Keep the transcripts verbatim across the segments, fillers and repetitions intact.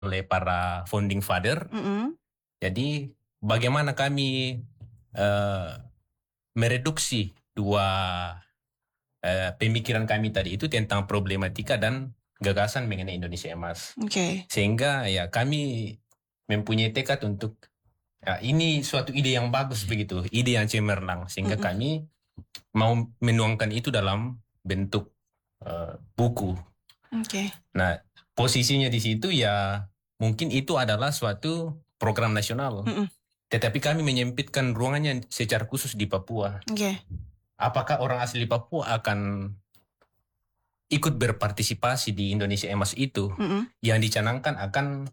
oleh para founding father. Mm-mm. Jadi bagaimana kami uh, mereduksi dua uh, pemikiran kami tadi itu tentang problematika dan gagasan mengenai Indonesia Emas. Oke. Sehingga ya kami mempunyai tekad untuk ya, ini suatu ide yang bagus begitu, ide yang cemerlang, sehingga Mm-mm. kami mau menuangkan itu dalam bentuk uh, buku. Oke. Nah, posisinya di situ ya mungkin itu adalah suatu program nasional. Mm-mm. Tetapi kami menyempitkan ruangannya secara khusus di Papua. Oke. Apakah orang asli Papua akan ikut berpartisipasi di Indonesia Emas itu? Mm-mm. Yang dicanangkan akan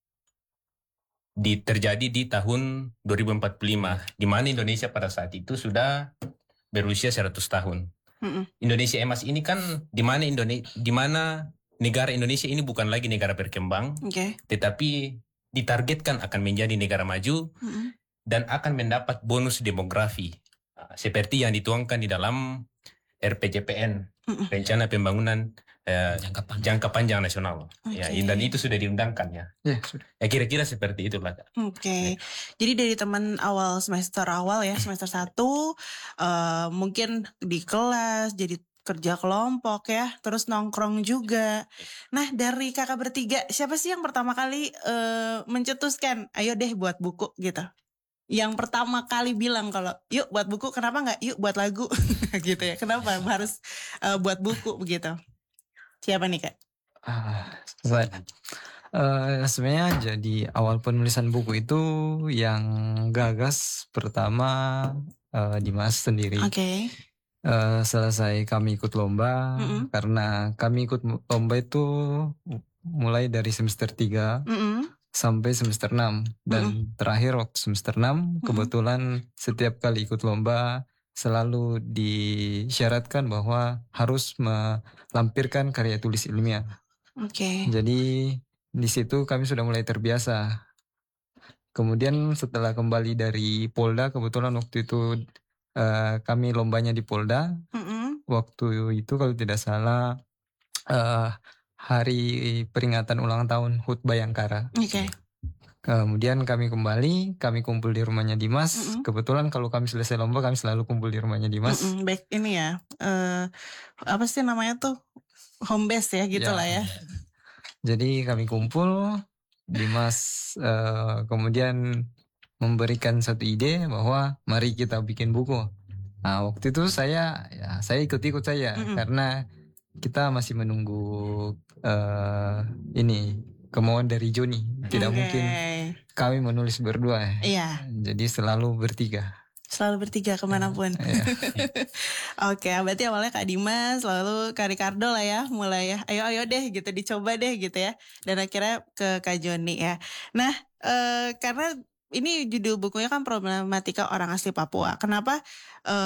di, terjadi di tahun dua ribu empat puluh lima, di mana Indonesia pada saat itu sudah berusia seratus tahun. Mm-mm. Indonesia Emas ini kan di mana Indonesia, di mana negara Indonesia ini bukan lagi negara berkembang, Oke. tetapi ditargetkan akan menjadi negara maju Mm-mm. dan akan mendapat bonus demografi uh, seperti yang dituangkan di dalam R P J P N, Mm-mm. Rencana Pembangunan uh, Jangka panjang. Jangka Panjang Nasional. Oke. Ya, dan itu sudah diundangkan ya. Ya, sudah. Ya kira-kira seperti itulah. Oke, jadi dari teman awal semester awal ya, semester satu, uh, mungkin di kelas, jadi kerja kelompok ya, terus nongkrong juga. Nah dari kakak bertiga, siapa sih yang pertama kali uh, mencetuskan, ayo deh buat buku gitu? Yang pertama kali bilang kalau yuk buat buku, kenapa nggak yuk buat lagu gitu ya? Kenapa harus uh, buat buku begitu? Siapa nih kak? Ah, saya. Uh, sebenarnya jadi awal penulisan buku itu yang gagas pertama uh, Dimas sendiri. Oke. Okay. Uh, selesai kami ikut lomba, Mm-mm. karena kami ikut lomba itu mulai dari semester tiga Mm-mm. sampai semester enam. Dan Mm-mm. terakhir waktu semester enam, Mm-mm. kebetulan setiap kali ikut lomba selalu disyaratkan bahwa harus melampirkan karya tulis ilmiah. Oke. Okay. Jadi di situ kami sudah mulai terbiasa. Kemudian setelah kembali dari Polda, kebetulan waktu itu uh, kami lombanya di Polda. Mm-mm. Waktu itu kalau tidak salah uh, hari peringatan ulang tahun H U T Bayangkara. Oke. Okay. Kemudian kami kembali, kami kumpul di rumahnya Dimas. Mm-mm. Kebetulan kalau kami selesai lomba, kami selalu kumpul di rumahnya Dimas. Mm-mm. Baik ini ya, uh, apa sih namanya tuh, home base ya gitulah ya. ya. Jadi kami kumpul, Dimas uh, kemudian memberikan satu ide bahwa mari kita bikin buku. Nah waktu itu saya, ya saya ikut-ikut saja. Mm-mm. Karena kita masih menunggu uh, ini kemauan dari Joni. Tidak okay. mungkin kami menulis berdua. Iya. Jadi selalu bertiga. Selalu bertiga kemanapun. Iya. Oke, berarti awalnya Kak Dimas, lalu Kak Ricardo lah ya, mulai ya, ayo ayo deh gitu, dicoba deh gitu ya. Dan akhirnya ke Kak Joni ya. Nah, e, karena ini judul bukunya kan problematika orang asli Papua. Kenapa e,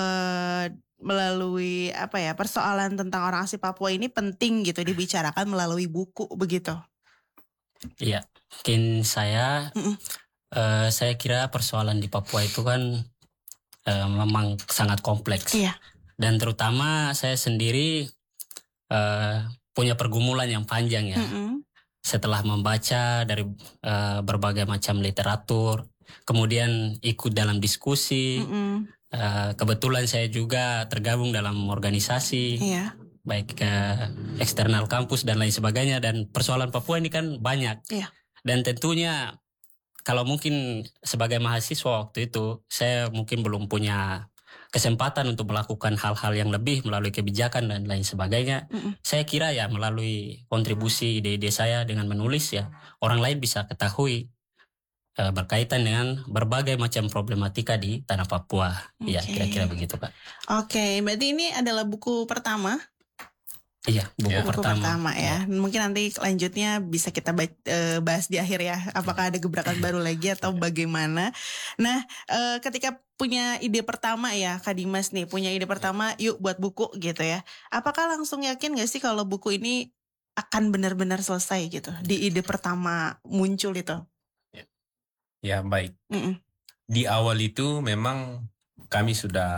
melalui apa ya persoalan tentang orang asli Papua ini penting gitu dibicarakan melalui buku begitu? Iya, mungkin saya, uh, saya kira persoalan di Papua itu kan uh, memang sangat kompleks. Iya. Dan terutama saya sendiri uh, punya pergumulan yang panjang ya. Mm-mm. Setelah membaca dari uh, berbagai macam literatur, kemudian ikut dalam diskusi. Uh, kebetulan saya juga tergabung dalam organisasi. Iya. Baik ke eksternal kampus dan lain sebagainya, dan persoalan Papua ini kan banyak. Iya. Dan tentunya kalau mungkin sebagai mahasiswa waktu itu saya mungkin belum punya kesempatan untuk melakukan hal-hal yang lebih melalui kebijakan dan lain sebagainya. Mm-mm. Saya kira ya melalui kontribusi ide-ide saya dengan menulis ya orang lain bisa ketahui uh, berkaitan dengan berbagai macam problematika di tanah Papua. Okay. Ya kira-kira begitu Pak. Oke, okay, berarti ini adalah buku pertama. Iya, buku, ya, buku pertama. pertama ya. ya. Mungkin nanti lanjutnya bisa kita bahas di akhir ya. Apakah ada gebrakan baru lagi atau bagaimana? Nah, ketika punya ide pertama ya, Kak Dimas nih punya ide pertama, yuk buat buku gitu ya. Apakah langsung yakin gak sih kalau buku ini akan benar-benar selesai gitu di ide pertama muncul itu? Ya, ya baik. Mm-mm. Di awal itu memang kami sudah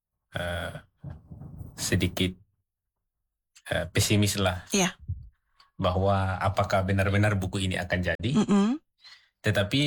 uh, sedikit Uh, pesimis lah. Iya. bahwa apakah benar-benar buku ini akan jadi. Mm-mm. Tetapi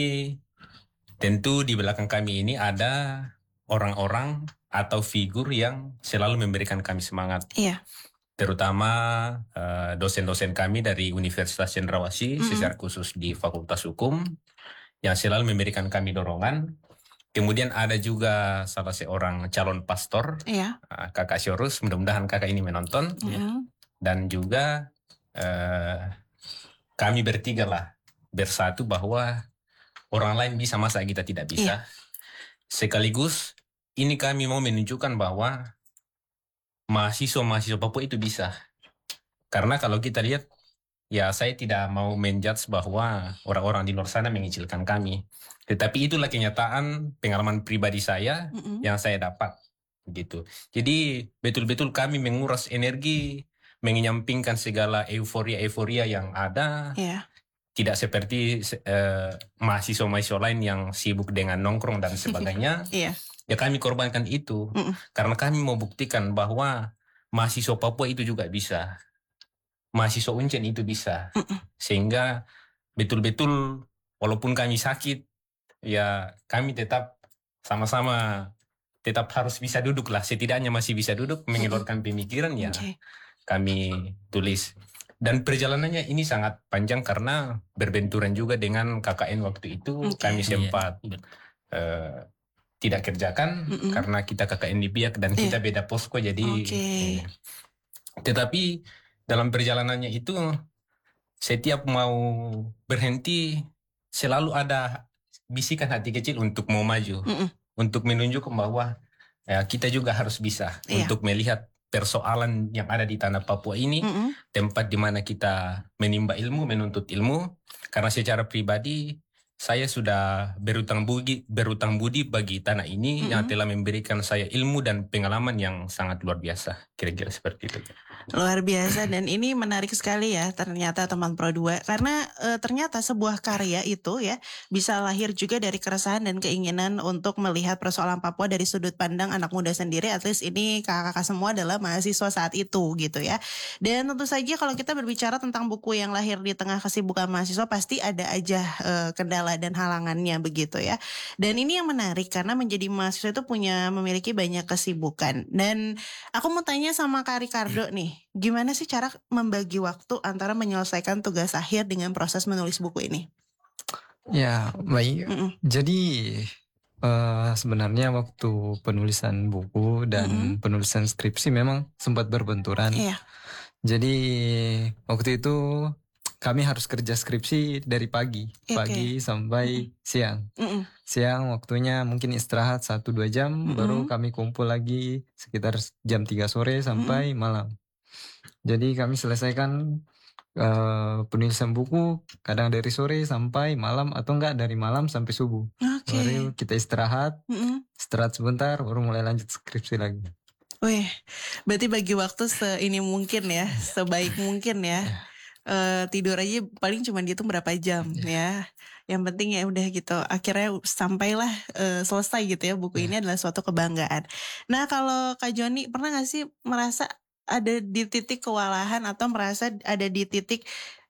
tentu di belakang kami ini ada orang-orang atau figur yang selalu memberikan kami semangat. Iya. Terutama uh, dosen-dosen kami dari Universitas Cendrawasih, Mm-mm. secara khusus di Fakultas Hukum, yang selalu memberikan kami dorongan. Kemudian ada juga salah seorang calon pastor, Iya. uh, Kakak Syorus, mudah-mudahan kakak ini menonton. Mm-mm. Dan juga uh, kami bertiga lah bersatu bahwa orang lain bisa, masa kita tidak bisa. Iya. Sekaligus ini kami mau menunjukkan bahwa mahasiswa-mahasiswa Papua itu bisa. Karena kalau kita lihat, ya saya tidak mau menjudge bahwa orang-orang di luar sana mengecilkan kami. Tetapi itulah kenyataan pengalaman pribadi saya Mm-mm. yang saya dapat. Gitu. Jadi betul-betul kami menguras energi, menyampingkan segala euforia-euforia yang ada. Iya. Tidak seperti eh, mahasiswa-mahasiswa lain yang sibuk dengan nongkrong dan sebagainya. Iya. Ya kami korbankan itu. Mm-mm. Karena kami mau buktikan bahwa mahasiswa Papua itu juga bisa. Mahasiswa Uncen itu bisa. Mm-mm. Sehingga betul-betul walaupun kami sakit, ya kami tetap sama-sama tetap harus bisa duduk lah. Setidaknya masih bisa duduk, mengeluarkan pemikiran ya Oke. kami tulis. Dan perjalanannya ini sangat panjang karena berbenturan juga dengan K K N waktu itu. Oke. Kami sempat Iya. eh, tidak kerjakan Mm-mm. karena kita K K N di Biak dan Iya. kita beda posko. Jadi, Oke. eh, tetapi dalam perjalanannya itu setiap mau berhenti selalu ada bisikan hati kecil untuk mau maju, Mm-mm. untuk menunjukkan bahwa ya, kita juga harus bisa Iya. untuk melihat persoalan yang ada di tanah Papua ini, Mm-mm. tempat di mana kita menimba ilmu, menuntut ilmu. Karena secara pribadi saya sudah berutang budi, berutang budi bagi tanah ini Mm-mm. yang telah memberikan saya ilmu dan pengalaman yang sangat luar biasa. Kira-kira seperti itu. Luar biasa, dan ini menarik sekali ya ternyata teman Pro dua, karena e, ternyata sebuah karya itu ya bisa lahir juga dari keresahan dan keinginan untuk melihat persoalan Papua dari sudut pandang anak muda sendiri. At least ini kakak-kakak semua adalah mahasiswa saat itu gitu ya. Dan tentu saja kalau kita berbicara tentang buku yang lahir di tengah kesibukan mahasiswa, pasti ada aja e, kendala dan halangannya begitu ya. Dan ini yang menarik karena menjadi mahasiswa itu punya memiliki banyak kesibukan. Dan aku mau tanya sama Kak Ricardo nih, gimana sih cara membagi waktu antara menyelesaikan tugas akhir dengan proses menulis buku ini? Ya, baik. Mm-mm. Jadi eh, sebenarnya waktu penulisan buku dan Mm-mm. penulisan skripsi memang sempat berbenturan. Iya. Jadi waktu itu kami harus kerja skripsi dari pagi, Oke. pagi sampai siang. Mm-mm. Siang waktunya mungkin istirahat satu dua jam, Mm-mm. baru kami kumpul lagi sekitar jam tiga sore sampai malam. Jadi kami selesaikan eh, penulisan buku kadang dari sore sampai malam atau enggak dari malam sampai subuh. Oke. Baru kita istirahat, Mm-mm. istirahat sebentar, baru mulai lanjut skripsi lagi. Wih, berarti bagi waktu seini mungkin ya, sebaik mungkin ya. Eh, tidur aja paling cuma dihitung berapa jam ya. Yang penting ya udah gitu. Akhirnya sampailah eh, selesai gitu ya, buku ini adalah suatu kebanggaan. Nah kalau Kak Joni pernah gak sih merasa ada di titik kewalahan atau merasa ada di titik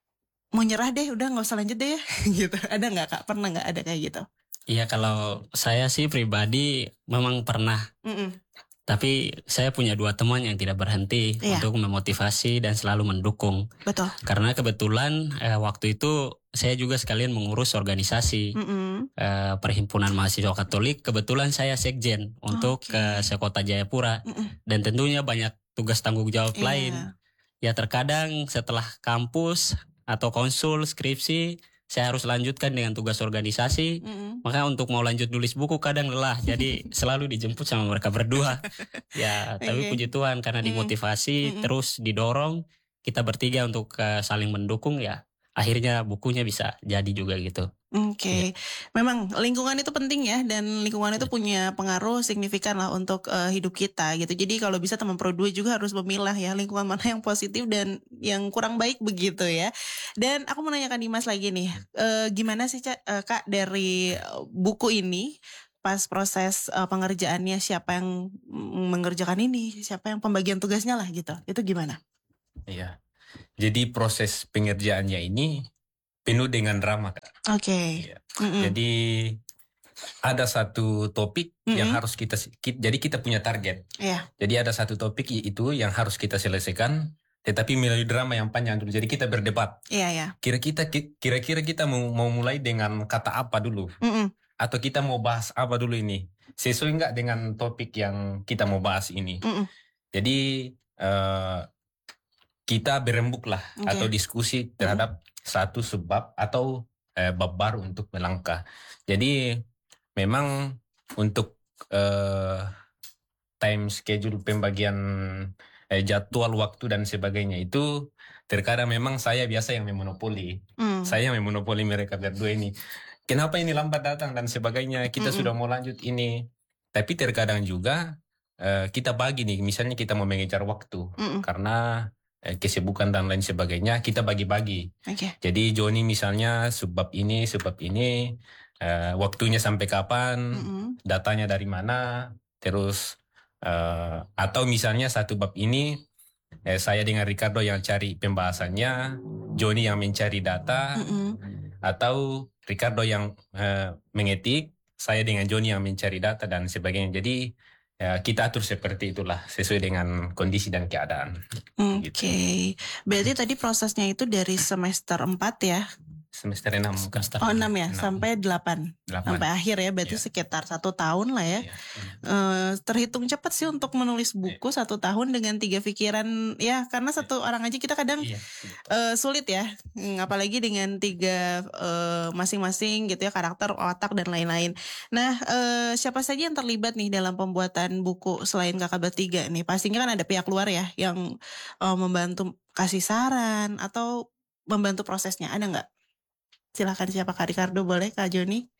mau nyerah deh, udah nggak usah lanjut deh ya gitu? Ada nggak Kak? Pernah nggak ada kayak gitu? Iya, kalau saya sih pribadi memang pernah. Mm-mm. Tapi saya punya dua teman yang tidak berhenti Iya. untuk memotivasi dan selalu mendukung. Betul. Karena kebetulan eh, waktu itu saya juga sekalian mengurus organisasi Mm-mm. eh, Perhimpunan Mahasiswa Katolik. Kebetulan saya sekjen untuk Oke. ke Sekota Jayapura. Mm-mm. Dan tentunya banyak tugas tanggung jawab Iya. lain. Ya terkadang setelah kampus atau konsul skripsi, saya harus lanjutkan dengan tugas organisasi. Mm-mm. Maka untuk mau lanjut nulis buku kadang lelah. Jadi selalu dijemput sama mereka berdua. Ya, tapi Oke. puji Tuhan karena Mm-mm. dimotivasi, Mm-mm. terus didorong, kita bertiga untuk uh, saling mendukung ya. Akhirnya bukunya bisa jadi juga gitu. Oke, memang lingkungan itu penting ya, dan lingkungan itu punya pengaruh signifikan lah untuk uh, hidup kita gitu. Jadi kalau bisa teman Pro dua juga harus memilah ya lingkungan mana yang positif dan yang kurang baik begitu ya. Dan aku mau nanyakan Dimas lagi nih, uh, gimana sih Ca- uh, Kak dari uh, buku ini pas proses uh, pengerjaannya, siapa yang mm, mengerjakan ini, siapa yang pembagian tugasnya lah gitu, itu gimana? Iya. Jadi proses pengerjaannya ini penuh dengan drama, Kak. Oke. Iya. Mm-mm. Jadi ada satu topik yang Mm-mm. harus kita, ki- jadi kita punya target. Iya. Jadi ada satu topik itu yang harus kita selesaikan, tetapi melalui drama yang panjang dulu. Jadi kita berdebat. Iya, iya. Kira-kita kira-kira kita mau mau mulai dengan kata apa dulu? Mm-mm. Atau kita mau bahas apa dulu ini? Sesuai nggak dengan topik yang kita mau bahas ini? Mm-mm. Jadi eh, kita berembuk lah Oke. atau diskusi terhadap satu sebab atau eh, bab baru untuk melangkah. Jadi memang untuk eh, time schedule pembagian eh, jadwal waktu dan sebagainya itu terkadang memang saya biasa yang memonopoli. Mm. Saya yang memonopoli mereka berdua ini. Kenapa ini lambat datang dan sebagainya? Kita Mm-mm. sudah mau lanjut ini. Tapi terkadang juga eh, kita bagi nih, misalnya kita mau mengejar waktu Mm-mm. karena eh, kesibukan dan lain sebagainya, kita bagi-bagi. Oke. Jadi Joni misalnya sebab ini, sebab ini, eh, waktunya sampai kapan, Mm-mm. datanya dari mana, terus eh, atau misalnya satu bab ini eh, saya dengan Ricardo yang cari pembahasannya, Joni yang mencari data, Mm-mm. atau Ricardo yang eh, mengetik, saya dengan Joni yang mencari data dan sebagainya. Jadi ya, kita atur seperti itulah sesuai dengan kondisi dan keadaan. Oke. Gitu. Berarti tadi prosesnya itu dari semester empat ya? Semester enam. Semester Oh, enam ya, Enam. sampai delapan. Delapan. Sampai akhir ya, berarti Iya. sekitar satu tahun lah ya. Iya. Eh, terhitung cepat sih untuk menulis buku satu tahun dengan tiga pikiran ya, karena satu orang aja kita kadang Iya. eh, sulit ya. Hmm, apalagi dengan tiga eh, masing-masing gitu ya, karakter, otak dan lain-lain. Nah, eh, siapa saja yang terlibat nih dalam pembuatan buku selain kakak bertiga nih? Pastinya kan ada pihak luar ya yang eh, membantu kasih saran atau membantu prosesnya, ada nggak? Silakan, siapa, Kak Ricardo boleh, Kak Joni?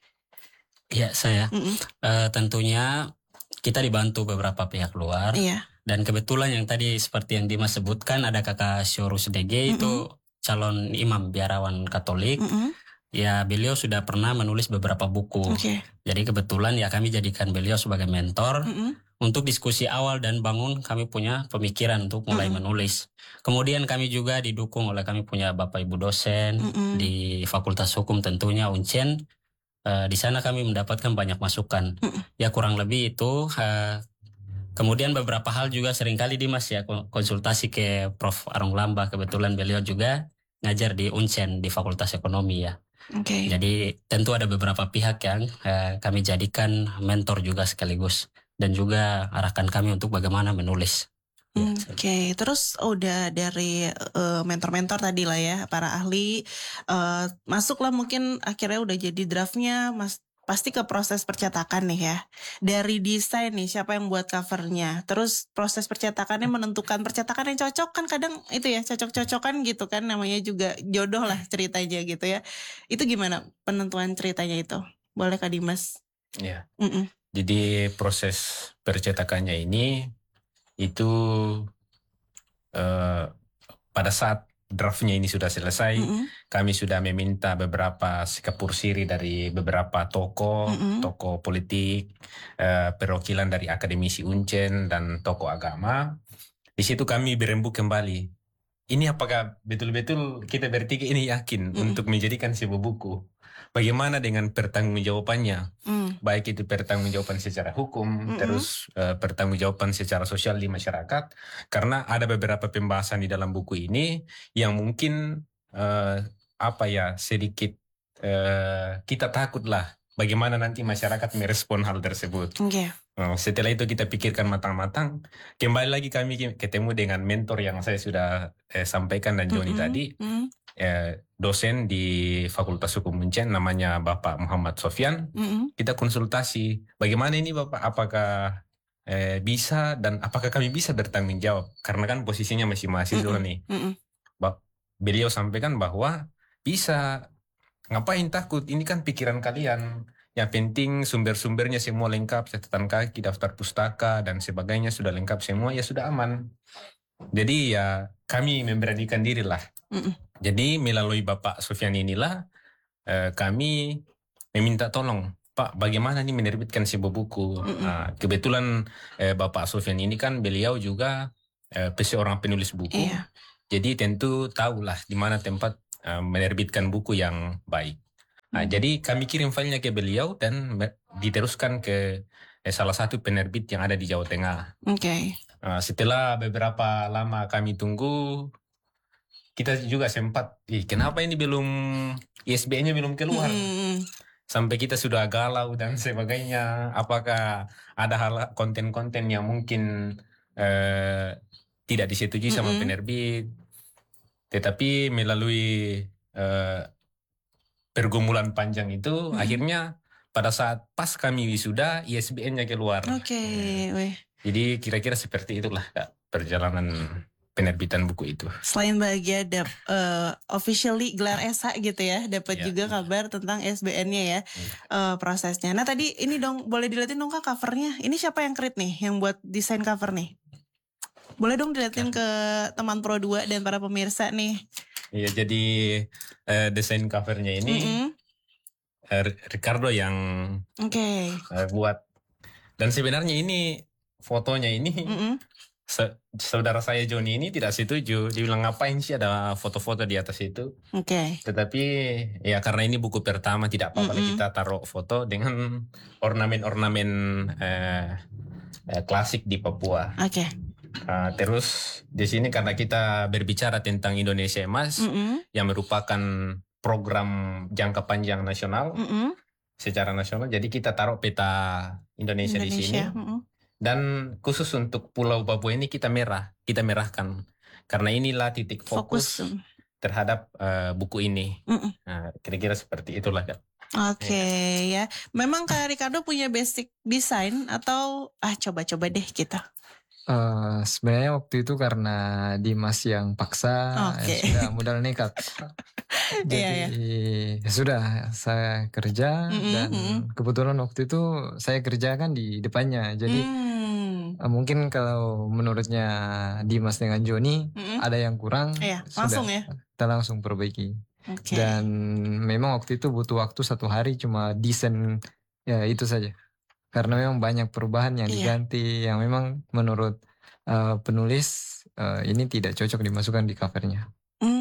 Ya, saya Mm-mm. Eh, tentunya kita dibantu beberapa pihak luar. Iya. Dan kebetulan yang tadi seperti yang Dimas sebutkan ada kakak Syorus D G itu calon imam biarawan Katolik. Mm-mm. Ya beliau sudah pernah menulis beberapa buku. Oke. Jadi kebetulan ya kami jadikan beliau sebagai mentor Mm-mm. untuk diskusi awal dan bangun kami punya pemikiran untuk mulai Mm-mm. menulis. Kemudian kami juga didukung oleh kami punya Bapak Ibu dosen Mm-mm. di Fakultas Hukum tentunya Uncen. Eh, di sana kami mendapatkan banyak masukan. Mm-mm. Ya kurang lebih itu. eh, Kemudian beberapa hal juga seringkali Dimas ya konsultasi ke Prof Arong Lamba, kebetulan beliau juga ngajar di Uncen di Fakultas Ekonomi ya. Oke. Jadi tentu ada beberapa pihak yang eh, kami jadikan mentor juga sekaligus dan juga arahkan kami untuk bagaimana menulis. Ya, Oke, terus udah dari eh, mentor-mentor tadi lah ya, para ahli eh, masuklah mungkin akhirnya udah jadi draftnya, mas pasti ke proses percetakan nih ya. Dari desain nih, siapa yang buat covernya, terus proses percetakannya menentukan percetakan yang cocok kan kadang itu ya cocok-cocokan gitu kan, namanya juga jodoh lah ceritanya gitu ya. Itu gimana penentuan ceritanya itu? Boleh Kak Dimas? Iya. Mm-mm. Jadi proses percetakannya ini itu eh, pada saat draftnya ini sudah selesai, Mm-mm. kami sudah meminta beberapa sikapur siri dari beberapa tokoh, Mm-mm. tokoh politik, eh, perwakilan dari akademisi Uncen dan tokoh agama. Di situ kami berembuk kembali. Ini apakah betul-betul kita bertiga ini yakin Mm-mm. untuk menjadikan sebuah buku? Bagaimana dengan pertanggungjawabannya? Mm. Baik itu pertanggungjawaban secara hukum, Mm-mm. terus uh, pertanggungjawaban secara sosial di masyarakat. Karena ada beberapa pembahasan di dalam buku ini yang mungkin uh, apa ya sedikit uh, kita takutlah bagaimana nanti masyarakat merespon hal tersebut. Oke. Uh, setelah itu kita pikirkan matang-matang. Kembali lagi kami ketemu dengan mentor yang saya sudah eh, sampaikan dan Joni Mm-mm. tadi. Mm-mm. Eh, dosen di Fakultas Hukum Uncen namanya Bapak Muhammad Sofyan. Mm-mm. Kita konsultasi bagaimana ini Bapak, apakah eh, bisa dan apakah kami bisa bertanggung jawab karena kan posisinya masih mahasiswa Mm-mm. nih. Mm-mm. Bap- beliau sampaikan bahwa bisa, ngapain takut, ini kan pikiran kalian, yang penting sumber-sumbernya semua lengkap, catatan kaki, daftar pustaka dan sebagainya sudah lengkap semua, ya sudah aman. Jadi ya kami memberanikan diri lah. Mm-mm. Jadi melalui Bapak Sofyan inilah eh, kami meminta tolong, Pak, bagaimana nih menerbitkan sebuah buku. Mm-mm. Nah, kebetulan eh, Bapak Sofyan ini kan beliau juga eh, seorang penulis buku. Iya. Jadi tentu tahulah di mana tempat uh, menerbitkan buku yang baik. Nah, Hmm. jadi kami kirim filenya ke beliau dan me- diteruskan ke eh, salah satu penerbit yang ada di Jawa Tengah. Oke. Uh, setelah beberapa lama kami tunggu, kita juga sempat, ih kenapa ini belum I S B N-nya belum keluar? Hmm. Sampai kita sudah galau dan sebagainya. Apakah ada hal konten-konten yang mungkin eh, tidak disetujui sama Mm-mm. penerbit? Tetapi melalui eh, pergumulan panjang itu, Mm-mm. akhirnya pada saat pas kami wisuda, I S B N-nya keluar. Oke, Eh, weh. jadi kira-kira seperti itulah Kak, perjalanan penerbitan buku itu. Selain bahagia dap eh, officially gelar S H gitu ya, dapat Iya. juga kabar tentang S B N-nya ya, eh, prosesnya. Nah tadi ini dong boleh dilihatin dong Kak covernya. Ini siapa yang create nih, yang buat desain cover nih? Boleh dong dilihatin ke teman Pro dua dan para pemirsa nih. Iya, jadi eh, desain covernya ini Mm-mm. eh, Ricardo yang Oke. eh, buat. Dan sebenarnya ini fotonya ini Mm-mm. se- saudara saya Joni ini tidak setuju. Dia bilang ngapain sih ada foto-foto di atas itu. Oke. Tetapi ya karena ini buku pertama tidak apa-apa lah Mm-mm. kita taruh foto dengan ornamen-ornamen eh, eh, klasik di Papua. Oke. Uh, terus di sini karena kita berbicara tentang Indonesia Emas Mm-mm. yang merupakan program jangka panjang nasional Mm-mm. secara nasional, jadi kita taruh peta Indonesia, di sini. Indonesia. Mm-mm. Dan khusus untuk Pulau Papua ini kita merah, kita merahkan karena inilah titik fokus, Fokus. terhadap uh, buku ini. Mm-mm. Nah, kira-kira seperti itulah Kak. Oke ya. Memang Kak Ricardo punya basic design atau ah coba-coba deh kita. Eh, sebenarnya waktu itu karena Dimas yang paksa, Oke. ya sudah modal nekat. Jadi Iya, iya. ya sudah saya kerja Mm-mm, dan mm-mm. kebetulan waktu itu saya kerja kan di depannya. Jadi Hmm. eh, mungkin kalau menurutnya Dimas dengan Joni Mm-mm. ada yang kurang, Iya, sudah langsung ya. kita langsung perbaiki. Oke. Dan memang waktu itu butuh waktu satu hari cuma desain ya itu saja. Karena memang banyak perubahan yang Iya. diganti yang memang menurut eh, penulis eh, ini tidak cocok dimasukkan di covernya.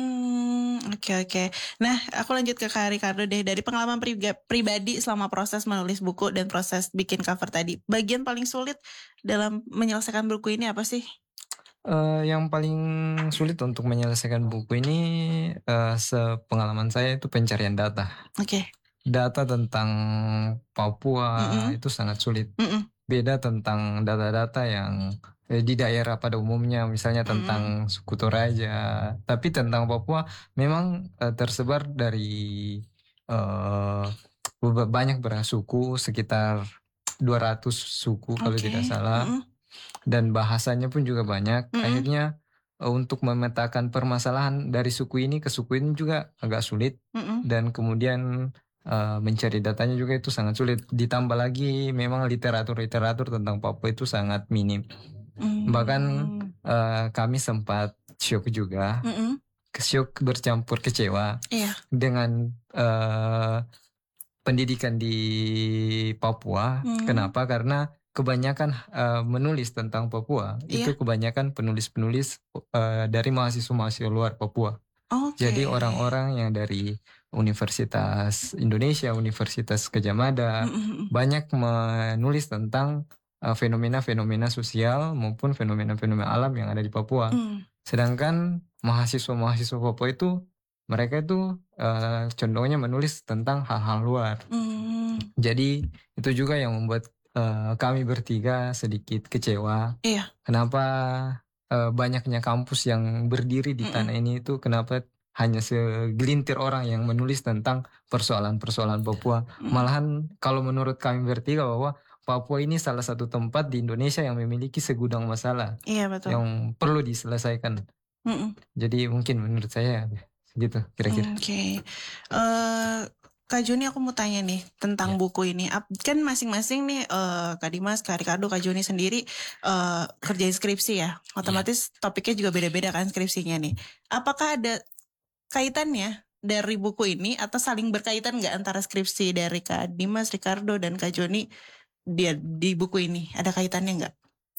Hmm, oke oke. Nah, aku lanjut ke Kak Ricardo deh. Dari pengalaman priga- pribadi selama proses menulis buku dan proses bikin cover tadi, bagian paling sulit dalam menyelesaikan buku ini apa sih? Eh, yang paling sulit untuk menyelesaikan buku ini eh, sepengalaman saya itu pencarian data. Oke. Data tentang Papua Mm-mm. itu sangat sulit. Mm-mm. Beda tentang data-data yang eh, di daerah pada umumnya, misalnya tentang suku Toraja. Tapi tentang Papua memang eh, tersebar dari eh, beba- banyak bersuku, sekitar dua ratus suku kalau Oke. tidak salah. Mm-mm. Dan bahasanya pun juga banyak. Mm-mm. Akhirnya eh, untuk memetakan permasalahan dari suku ini ke suku ini juga agak sulit. Mm-mm. Dan kemudian eh, mencari datanya juga itu sangat sulit. Ditambah lagi memang literatur-literatur tentang Papua itu sangat minim. Mm. Bahkan eh, kami sempat shock juga, Mm-mm. shock bercampur kecewa Iya. dengan eh, pendidikan di Papua. Hmm. Kenapa? Karena kebanyakan eh, menulis tentang Papua itu Iya. kebanyakan penulis-penulis eh, dari mahasiswa-mahasiswa luar Papua. Oke. Jadi orang-orang yang dari Universitas Indonesia, Universitas Gadjah Mada Mm-mm. banyak menulis tentang uh, fenomena-fenomena sosial maupun fenomena-fenomena alam yang ada di Papua. Mm. Sedangkan mahasiswa-mahasiswa Papua itu mereka itu uh, condongnya menulis tentang hal-hal luar. Mm. Jadi itu juga yang membuat uh, kami bertiga sedikit kecewa. Iya. Kenapa uh, banyaknya kampus yang berdiri di Mm-mm. tanah ini itu kenapa hanya segelintir orang yang menulis tentang persoalan-persoalan Papua. Mm. Malahan kalau menurut kami bertiga bahwa Papua ini salah satu tempat di Indonesia yang memiliki segudang masalah Iya betul. yang perlu diselesaikan. Mm-mm. Jadi mungkin menurut saya segitu kira-kira. Oke. Eh, Kak Joni aku mau tanya nih tentang Ya. buku ini. Ap- Kan masing-masing nih eh, Kak Dimas, Kak Ricardo, Kak Joni sendiri eh, kerjain skripsi ya. Otomatis topiknya juga beda-beda kan skripsinya nih. Apakah ada kaitannya dari buku ini atau saling berkaitan nggak antara skripsi dari Kak Dimas, Ricardo dan Kak Joni dia di buku ini? Ada kaitannya nggak?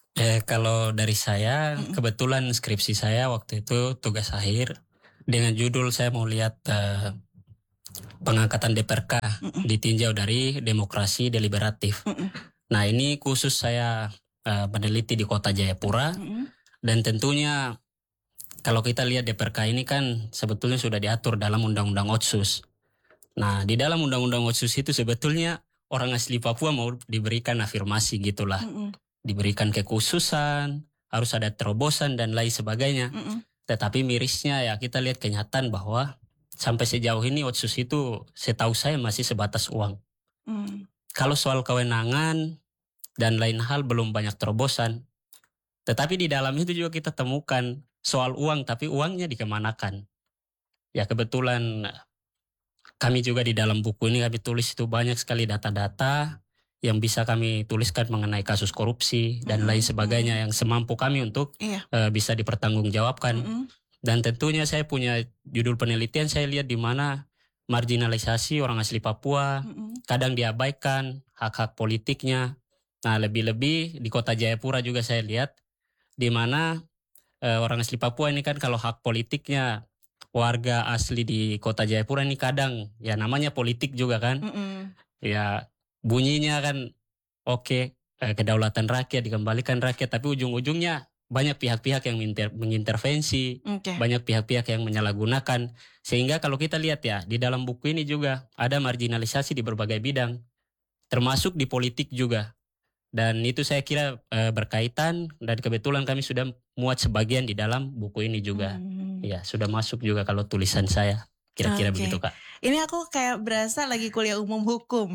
Eh, kalau dari saya, Mm-mm. kebetulan skripsi saya waktu itu tugas akhir dengan judul saya mau lihat eh, pengangkatan D P R K Mm-mm. ditinjau dari demokrasi deliberatif. Mm-mm. Nah ini khusus saya eh, meneliti di Kota Jayapura Mm-mm. dan tentunya kalau kita lihat D P R K ini kan sebetulnya sudah diatur dalam Undang-Undang Otsus. Nah di dalam Undang-Undang Otsus itu sebetulnya orang asli Papua mau diberikan afirmasi gitulah. Mm-mm. Diberikan kekhususan, harus ada terobosan dan lain sebagainya. Mm-mm. Tetapi mirisnya ya kita lihat kenyataan bahwa sampai sejauh ini Otsus itu setahu saya masih sebatas uang. Mm. Kalau soal kewenangan dan lain hal belum banyak terobosan. Tetapi di dalam itu juga kita temukan soal uang, tapi uangnya dikemanakan. Ya kebetulan kami juga di dalam buku ini kami tulis itu banyak sekali data-data yang bisa kami tuliskan mengenai kasus korupsi dan Mm-mm. lain sebagainya yang semampu kami untuk Iya. eh, bisa dipertanggungjawabkan. Mm-mm. Dan tentunya saya punya judul penelitian, saya lihat di mana marginalisasi orang asli Papua, Mm-mm. kadang diabaikan hak-hak politiknya. Nah lebih-lebih di Kota Jayapura juga saya lihat di mana eh, orang asli Papua ini kan kalau hak politiknya warga asli di Kota Jayapura ini kadang ya namanya politik juga kan. Mm-mm. Ya bunyinya kan oke eh, kedaulatan rakyat dikembalikan rakyat, tapi ujung-ujungnya banyak pihak-pihak yang minter- mengintervensi, Oke. banyak pihak-pihak yang menyalahgunakan. Sehingga kalau kita lihat ya di dalam buku ini juga ada marginalisasi di berbagai bidang, termasuk di politik juga. Dan itu saya kira eh, berkaitan dan kebetulan kami sudah muat sebagian di dalam buku ini juga. Mm. Ya sudah masuk juga kalau tulisan saya. Kira-kira Oke. begitu Kak. Ini aku kayak berasa lagi kuliah umum hukum.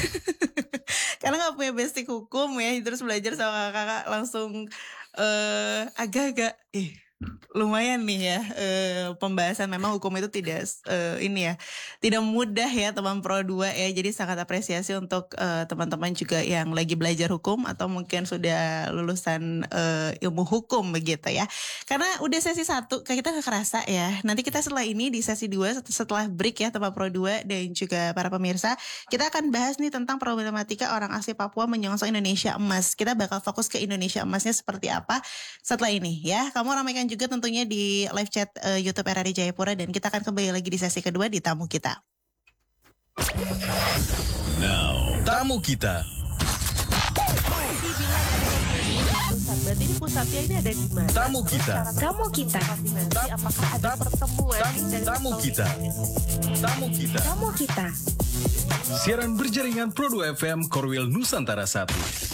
Karena gak punya basic hukum ya, terus belajar sama kakak-kakak langsung eh agak-agak eh lumayan nih ya eh, pembahasan. Memang hukum itu tidak eh, ini ya tidak mudah ya teman Pro dua ya, jadi sangat apresiasi untuk eh, teman-teman juga yang lagi belajar hukum atau mungkin sudah lulusan eh, ilmu hukum begitu ya. Karena udah sesi satu kayak kita gak kerasa ya. Nanti kita setelah ini di sesi dua setelah break ya teman Pro dua dan juga para pemirsa, kita akan bahas nih tentang problematika orang asli Papua menyongsong Indonesia Emas. Kita bakal fokus ke Indonesia Emasnya seperti apa setelah ini ya. Kamu ramaikan juga tentunya di live chat uh, YouTube R R I Jayapura, dan kita akan kembali lagi di sesi kedua di tamu kita. Now, tamu kita. Berarti ini pusatnya ini ada di mana? Tamu kita. Tamu kita. Nanti apakah ada pertemuan Tamu, dari tamu kita. Tamu kita. Tamu kita. Siaran berjaringan Pro dua F M Korwil Nusantara satu.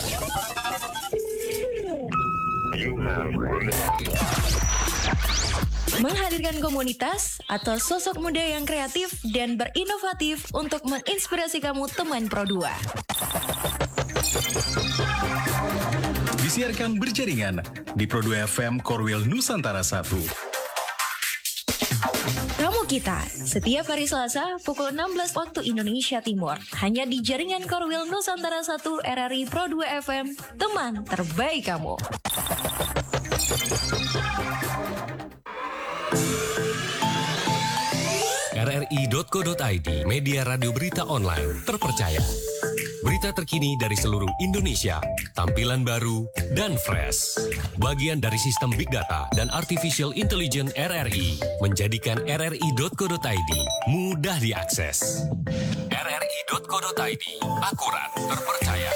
Menghadirkan komunitas atau sosok muda yang kreatif dan berinovatif untuk menginspirasi kamu teman Pro dua. Disiarkan berjaringan di Pro dua F M Korwil Nusantara satu. Tamu kita, setiap hari Selasa pukul enam belas waktu Indonesia Timur. Hanya di jaringan Korwil Nusantara satu R R I Pro dua F M, teman terbaik kamu. R R I dot co dot I D, media radio berita online terpercaya. Berita terkini dari seluruh Indonesia, tampilan baru dan fresh. Bagian dari sistem Big Data dan Artificial Intelligence R R I menjadikan R R I dot co dot I D mudah diakses. R R I dot co dot I D, akurat, terpercaya.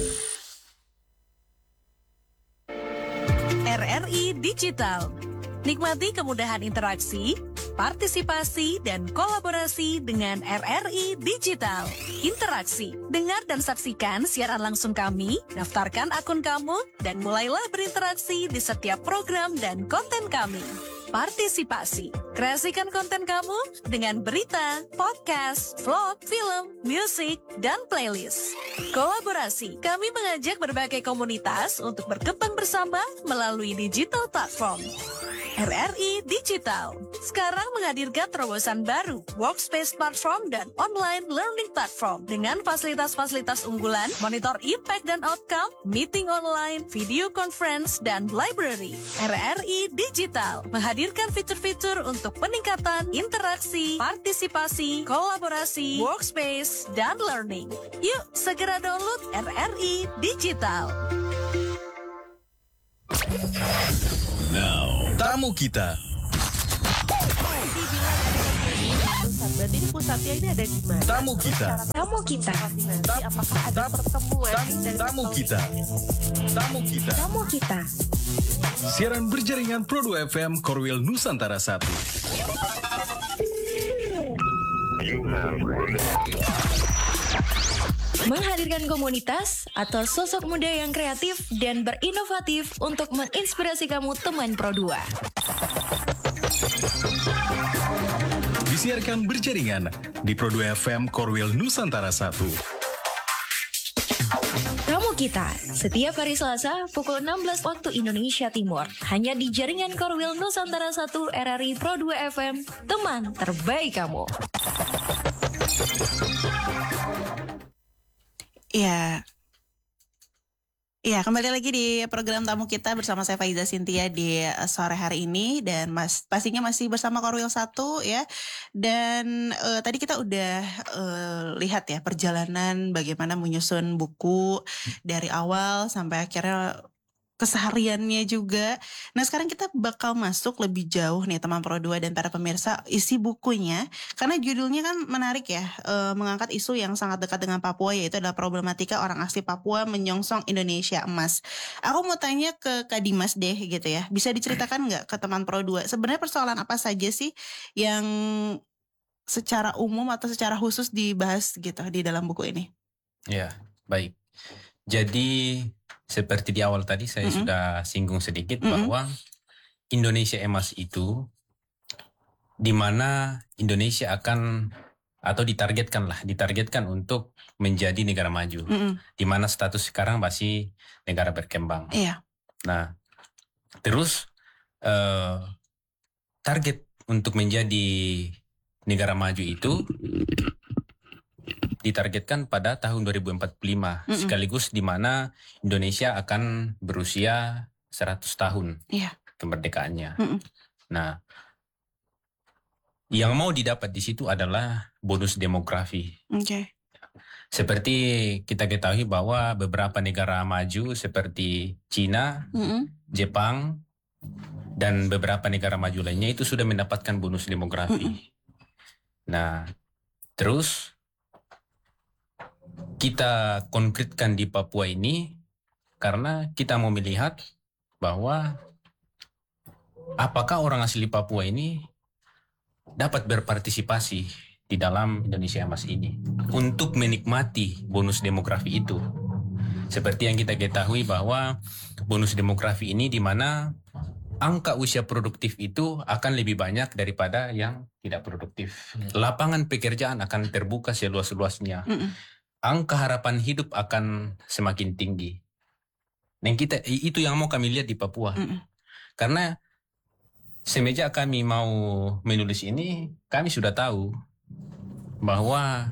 R R I Digital. Nikmati kemudahan interaksi, partisipasi, dan kolaborasi dengan R R I Digital. Interaksi, dengar dan saksikan siaran langsung kami, daftarkan akun kamu, dan mulailah berinteraksi di setiap program dan konten kami. Partisipasi, kreasikan konten kamu dengan berita, podcast, vlog, film, musik, dan playlist. Kolaborasi, kami mengajak berbagai komunitas untuk berkembang bersama melalui digital platform. R R I Digital sekarang menghadirkan terobosan baru, workspace platform dan online learning platform dengan fasilitas-fasilitas unggulan, monitor impact dan outcome, meeting online, video conference, dan library. R R I Digital menghadirkan fitur-fitur untuk peningkatan interaksi, partisipasi, kolaborasi, workspace, dan learning. Yuk segera download R R I Digital. Now, tamu kita. Berarti ini pusatnya ini ada di mana? Tamu kita. Tamu kita. Nanti apakah ada pertemuan? Tamu, tamu kita. Tamu kita. Tamu kita. Siaran berjaringan Pro dua F M Korwil Nusantara satu. Menghadirkan komunitas atau sosok muda yang kreatif dan berinovatif untuk menginspirasi kamu teman Pro dua. Disiarkan berjaringan di Pro dua F M Korwil Nusantara satu. Tamu kita, setiap hari Selasa pukul enam belas waktu Indonesia Timur. Hanya di jaringan Korwil Nusantara satu R R I Pro dua F M, teman terbaik kamu. Iya. Iya, kembali lagi di program tamu kita bersama saya Faiza Cynthia di uh, sore hari ini, dan mas pastinya masih bersama Korwil satu ya. Dan uh, tadi kita udah uh, lihat ya perjalanan bagaimana menyusun buku dari awal sampai akhirnya kesehariannya juga. Nah, sekarang kita bakal masuk lebih jauh nih teman Pro dua dan para pemirsa isi bukunya, karena judulnya kan menarik ya, e, mengangkat isu yang sangat dekat dengan Papua, yaitu adalah problematika orang asli Papua menyongsong Indonesia emas. Aku mau tanya ke Kak Dimas deh gitu ya, bisa diceritakan nggak ke teman Pro dua sebenarnya persoalan apa saja sih yang secara umum atau secara khusus dibahas gitu di dalam buku ini? Ya, baik. Jadi seperti di awal tadi saya mm-hmm. sudah singgung sedikit mm-hmm. bahwa Indonesia emas itu di mana Indonesia akan atau ditargetkan lah, ditargetkan untuk menjadi negara maju, mm-hmm. di mana status sekarang masih negara berkembang. Iya. Nah, terus eh, target untuk menjadi negara maju itu ditargetkan pada tahun dua ribu empat puluh lima, mm-mm. sekaligus di mana Indonesia akan berusia seratus tahun yeah. kemerdekaannya. Mm-mm. Nah, yang mau didapat di situ adalah bonus demografi. Okay. Seperti kita ketahui bahwa beberapa negara maju seperti Cina, mm-mm. Jepang, dan beberapa negara maju lainnya itu sudah mendapatkan bonus demografi. Mm-mm. Nah, terus kita konkretkan di Papua ini karena kita mau melihat bahwa apakah orang asli Papua ini dapat berpartisipasi di dalam Indonesia Emas ini untuk menikmati bonus demografi itu. Seperti yang kita ketahui bahwa bonus demografi ini di mana angka usia produktif itu akan lebih banyak daripada yang tidak produktif. Lapangan pekerjaan akan terbuka seluas-luasnya. Mm-mm. Angka harapan hidup akan semakin tinggi. Dan kita itu yang mau kami lihat di Papua. Mm-mm. Karena semenjak kami mau menulis ini, kami sudah tahu bahwa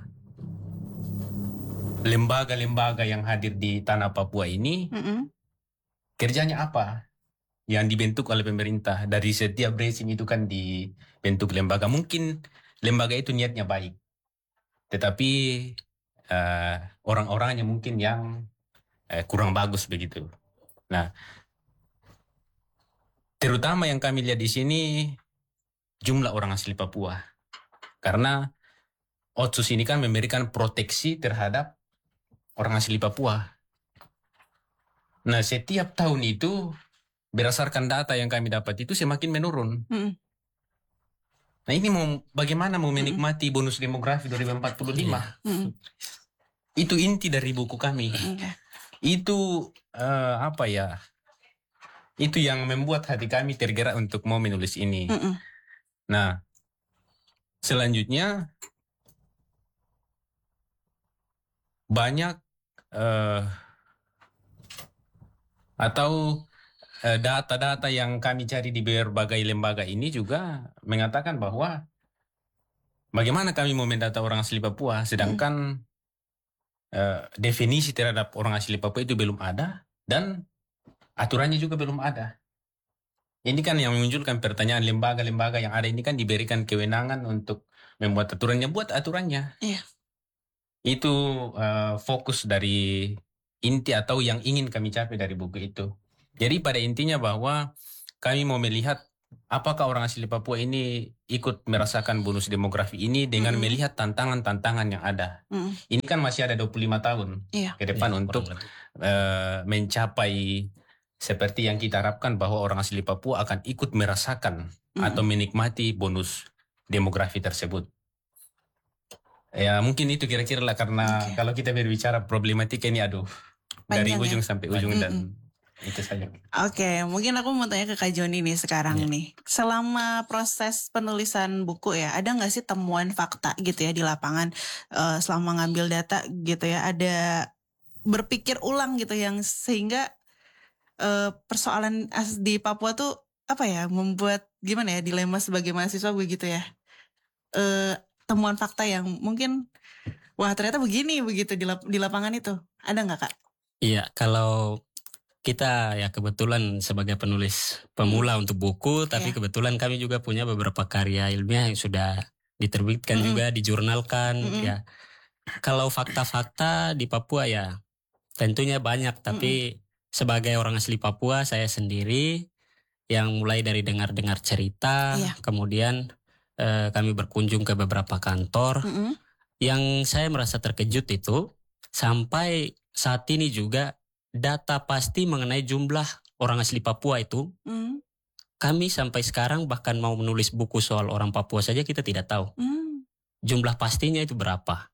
lembaga-lembaga yang hadir di tanah Papua ini, mm-mm. kerjanya apa? Yang dibentuk oleh pemerintah. Dari setiap rezim itu kan dibentuk lembaga. Mungkin lembaga itu niatnya baik, tetapi Uh, orang-orangnya mungkin yang uh, kurang bagus begitu. Nah, terutama yang kami lihat di sini jumlah orang asli Papua, karena Otsus ini kan memberikan proteksi terhadap orang asli Papua. Nah, setiap tahun itu berdasarkan data yang kami dapat itu semakin menurun. Hmm. Nah, ini mau bagaimana mau menikmati hmm. bonus demografi dua ribu empat puluh lima? Hmm. Itu inti dari buku kami. Okay. Itu uh, apa ya? Itu yang membuat hati kami tergerak untuk mau menulis ini. Mm-mm. Nah, selanjutnya banyak uh, atau uh, data-data yang kami cari di berbagai lembaga ini juga mengatakan bahwa bagaimana kami mau mendata orang asli Papua, sedangkan mm. Uh, definisi terhadap orang asli Papua itu belum ada dan aturannya juga belum ada. Ini kan yang memunculkan pertanyaan, lembaga-lembaga yang ada ini kan diberikan kewenangan untuk membuat aturannya, buat aturannya. Iya. Itu uh, fokus dari inti atau yang ingin kami capai dari buku itu. Jadi pada intinya bahwa kami mau melihat apakah orang asli Papua ini ikut merasakan bonus demografi ini dengan Mm-mm. melihat tantangan-tantangan yang ada. Mm-mm. Ini kan masih ada dua puluh lima tahun Iya. ke depan Iya, untuk kurang lebih. eh, mencapai seperti yang kita harapkan bahwa orang asli Papua akan ikut merasakan Mm-mm. atau menikmati bonus demografi tersebut. Ya mungkin itu kira-kira lah, karena Oke. kalau kita berbicara problematika ini aduh dari Panjang ujung ya? sampai ujung dan Mm-mm. itu saja. Oke, mungkin aku mau tanya ke Kak Joni nih sekarang Iya. nih. Selama proses penulisan buku ya, ada nggak sih temuan fakta gitu ya di lapangan eh, selama ngambil data gitu ya? Ada berpikir ulang gitu yang sehingga eh, persoalan as- di Papua tuh apa ya, membuat gimana ya, dilema sebagai mahasiswa begitu ya? Eh, temuan fakta yang mungkin wah ternyata begini begitu di, lap- di lapangan itu, ada nggak Kak? Iya, kalau kita ya kebetulan sebagai penulis pemula untuk buku, tapi Iya. kebetulan kami juga punya beberapa karya ilmiah yang sudah diterbitkan Mm-mm. juga, dijurnalkan. Mm-mm. Ya, kalau fakta-fakta di Papua ya tentunya banyak, tapi sebagai orang asli Papua saya sendiri yang mulai dari dengar-dengar cerita, Iya. kemudian eh, kami berkunjung ke beberapa kantor. Mm-mm. Yang saya merasa terkejut itu sampai saat ini juga data pasti mengenai jumlah orang asli Papua itu, Mm. kami sampai sekarang bahkan mau menulis buku soal orang Papua saja kita tidak tahu Mm. jumlah pastinya itu berapa.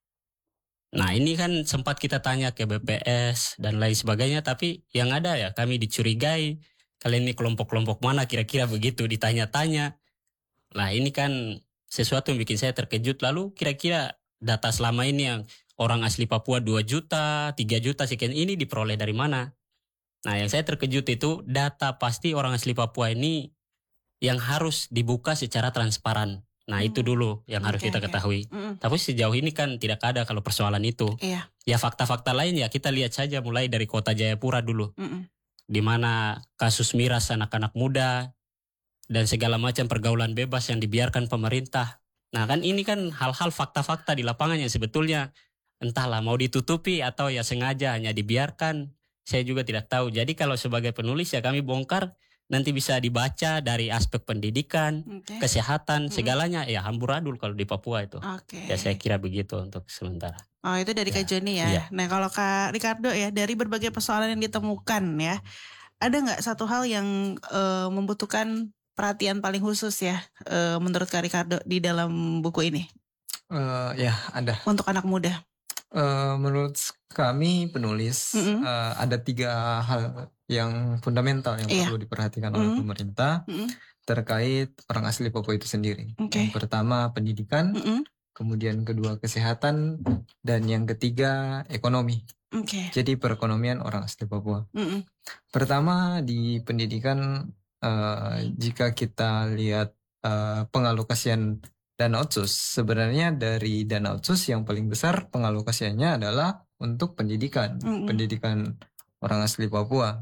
Nah ini kan sempat kita tanya ke B P S dan lain sebagainya, tapi yang ada ya kami dicurigai, kalian ini kelompok-kelompok mana kira-kira begitu, ditanya-tanya. Nah ini kan sesuatu yang bikin saya terkejut. Lalu kira-kira data selama ini yang orang asli Papua dua juta, tiga juta sekian ini diperoleh dari mana? Nah yang saya terkejut itu data pasti orang asli Papua ini yang harus dibuka secara transparan. Nah itu Hmm. dulu yang harus Oke, kita oke. ketahui. Mm-mm. Tapi sejauh ini kan tidak ada kalau persoalan itu. Iya. Ya fakta-fakta lain ya kita lihat saja mulai dari kota Jayapura dulu. Mm-mm. Di mana kasus miras anak-anak muda dan segala macam pergaulan bebas yang dibiarkan pemerintah. Nah kan ini kan hal-hal fakta-fakta di lapangan yang sebetulnya entahlah mau ditutupi atau ya sengaja hanya dibiarkan. Saya juga tidak tahu. Jadi kalau sebagai penulis ya kami bongkar, nanti bisa dibaca dari aspek pendidikan, Oke. kesehatan, Mm. segalanya ya amburadul kalau di Papua itu. Oke. Ya saya kira begitu untuk sementara. Oh itu dari Kak Ya, Joni ya. iya. Nah kalau Kak Ricardo ya, dari berbagai persoalan yang ditemukan ya, ada nggak satu hal yang eh, membutuhkan perhatian paling khusus ya eh, menurut Kak Ricardo di dalam buku ini Eh, ya ada. untuk anak muda? Eh, menurut kami penulis Mm-mm. eh, ada tiga hal yang fundamental yang Iya. perlu diperhatikan oleh Mm. pemerintah Mm-mm. terkait orang asli Papua itu sendiri. Oke. Yang pertama pendidikan, Mm-mm. kemudian kedua kesehatan, dan yang ketiga ekonomi. Oke. Jadi perekonomian orang asli Papua. Mm-mm. Pertama di pendidikan, eh, jika kita lihat eh, pengalokasian dana otsus, sebenarnya dari dana otsus yang paling besar pengalokasiannya adalah untuk pendidikan, Mm-mm. pendidikan orang asli Papua.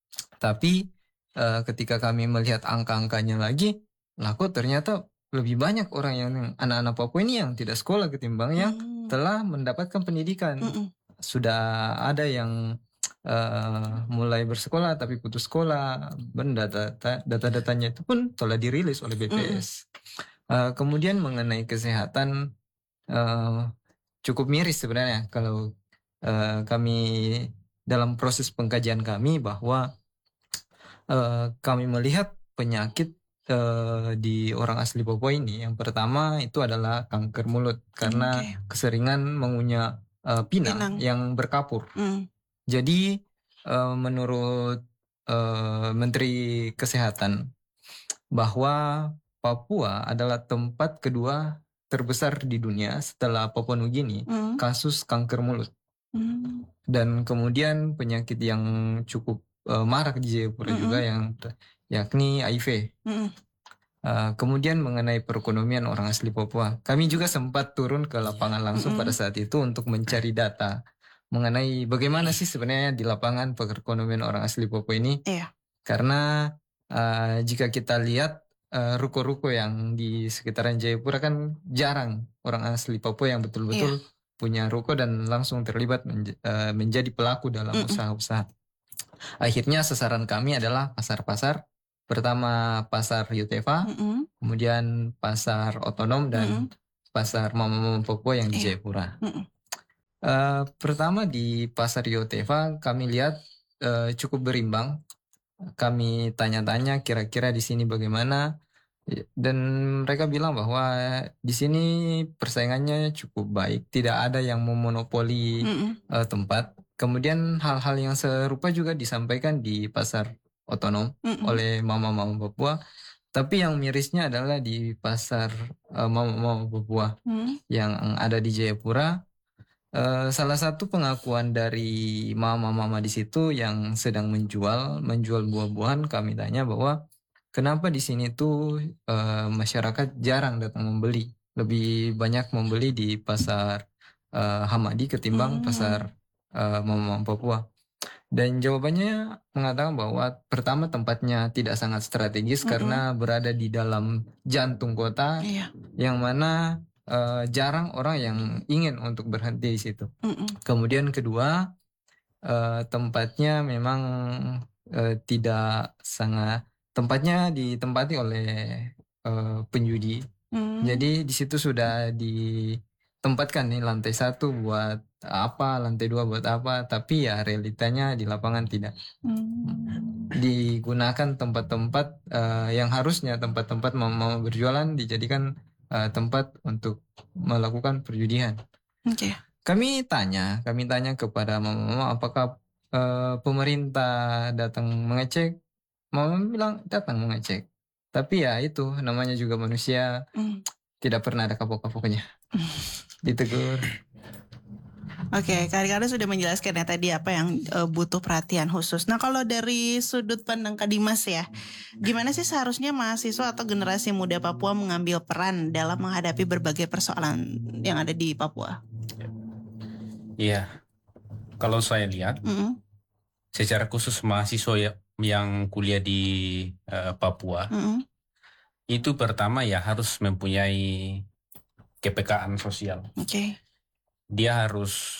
Tapi eh, ketika kami melihat angka-angkanya lagi, lah kok ternyata lebih banyak orang yang anak-anak Papua ini yang tidak sekolah ketimbang yang Mm. telah mendapatkan pendidikan. Mm-mm. Sudah ada yang eh, mulai bersekolah tapi putus sekolah, dan data data-datanya itu pun telah dirilis oleh B P S. Eh, kemudian mengenai kesehatan eh, cukup miris sebenarnya kalau eh, kami dalam proses pengkajian kami bahwa eh, kami melihat penyakit eh, di orang asli Papua ini. Yang pertama itu adalah kanker mulut karena Oke. keseringan mengunyah eh, pinang, Pinang. yang berkapur. Mm. Jadi eh, menurut eh, Menteri Kesehatan bahwa Papua adalah tempat kedua terbesar di dunia setelah Papua Nugini Mm. kasus kanker mulut. Mm. Dan kemudian penyakit yang cukup eh, marak di Jayapura Mm-mm. juga yang yakni H I V. Mm-mm. Uh, kemudian mengenai perekonomian orang asli Papua, kami juga sempat turun ke lapangan langsung Mm-mm. pada saat itu untuk mencari data mengenai bagaimana sih sebenarnya di lapangan perekonomian orang asli Papua ini. Iya. Karena uh, jika kita lihat uh, ruko-ruko yang di sekitaran Jayapura kan jarang orang asli Papua yang betul-betul punya ruko dan langsung terlibat menj- uh, menjadi pelaku dalam Mm-mm. usaha-usaha. Akhirnya sasaran kami adalah pasar-pasar. Pertama pasar Yotefa, Mm-mm. kemudian pasar otonom dan Mm-mm. pasar Mama-Mama Papua yang di Iya. Jayapura. Mm-mm. Eh, pertama di pasar Yotefa kami lihat eh, cukup berimbang. Kami tanya-tanya kira-kira di sini bagaimana, dan mereka bilang bahwa di sini persaingannya cukup baik, tidak ada yang memonopoli Mm-mm. eh, tempat. Kemudian hal-hal yang serupa juga disampaikan di pasar otonom Mm-mm. oleh Mama-Mama Papua. Tapi yang mirisnya adalah di pasar eh, Mama-Mama Papua Mm. yang ada di Jayapura. Eh, salah satu pengakuan dari mama-mama di situ yang sedang menjual menjual buah-buahan, kami tanya bahwa kenapa di sini tuh eh, masyarakat jarang datang membeli, lebih banyak membeli di pasar eh, Hamadi ketimbang Hmm. pasar eh, Mama-Mama Papua. Dan jawabannya mengatakan bahwa pertama tempatnya tidak sangat strategis Mm-mm. karena berada di dalam jantung kota, Iya. yang mana eh, jarang orang yang ingin untuk berhenti di situ. Mm-mm. Kemudian kedua, eh, tempatnya memang eh, tidak sangat tempatnya ditempati oleh eh, penjudi. Mm. Jadi di situ sudah ditempatkan nih lantai satu buat apa, lantai dua buat apa, tapi ya realitanya di lapangan tidak. Mm. Digunakan tempat-tempat eh, yang harusnya tempat-tempat mau, mau berjualan dijadikan eh, tempat untuk melakukan perjudian. Oke. Kami tanya, kami tanya kepada mama-mama apakah eh, pemerintah datang mengecek. Mama bilang datang mengecek. Tapi ya itu namanya juga manusia, Mm. tidak pernah ada kapok-kapoknya. Ditegur. Oke, Kak sudah menjelaskan ya tadi apa yang eh, butuh perhatian khusus. Nah, kalau dari sudut pandang Kak Dimas ya, gimana sih seharusnya mahasiswa atau generasi muda Papua mengambil peran dalam menghadapi berbagai persoalan yang ada di Papua? Iya, kalau saya lihat Mm-mm. secara khusus mahasiswa ya- yang kuliah di eh, Papua Mm-mm. itu pertama ya harus mempunyai kepekaan sosial. Oke. Dia harus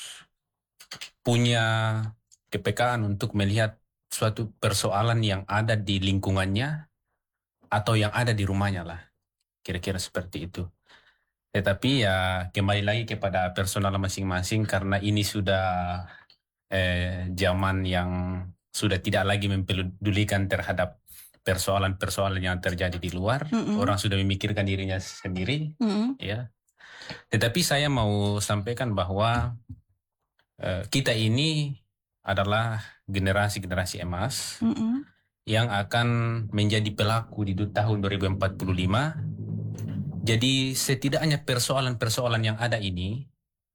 punya kepekaan untuk melihat suatu persoalan yang ada di lingkungannya atau yang ada di rumahnya lah. Kira-kira seperti itu. Tetapi ya kembali lagi kepada personal masing-masing karena ini sudah eh, zaman yang sudah tidak lagi mempedulikan terhadap persoalan-persoalan yang terjadi di luar. Mm-mm. Orang sudah memikirkan dirinya sendiri, Mm-mm. ya. Tetapi saya mau sampaikan bahwa eh, kita ini adalah generasi-generasi emas Mm-mm. yang akan menjadi pelaku di du- tahun dua ribu empat puluh lima. Jadi setidaknya persoalan-persoalan yang ada ini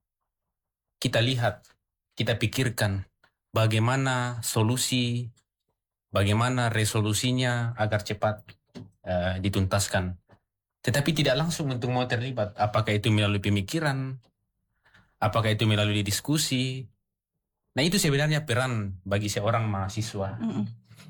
kita lihat, kita pikirkan bagaimana solusi, bagaimana resolusinya agar cepat eh, dituntaskan. Tetapi tidak langsung untuk mau terlibat. Apakah itu melalui pemikiran, apakah itu melalui diskusi. Nah itu sebenarnya peran bagi seorang mahasiswa. Mm-mm.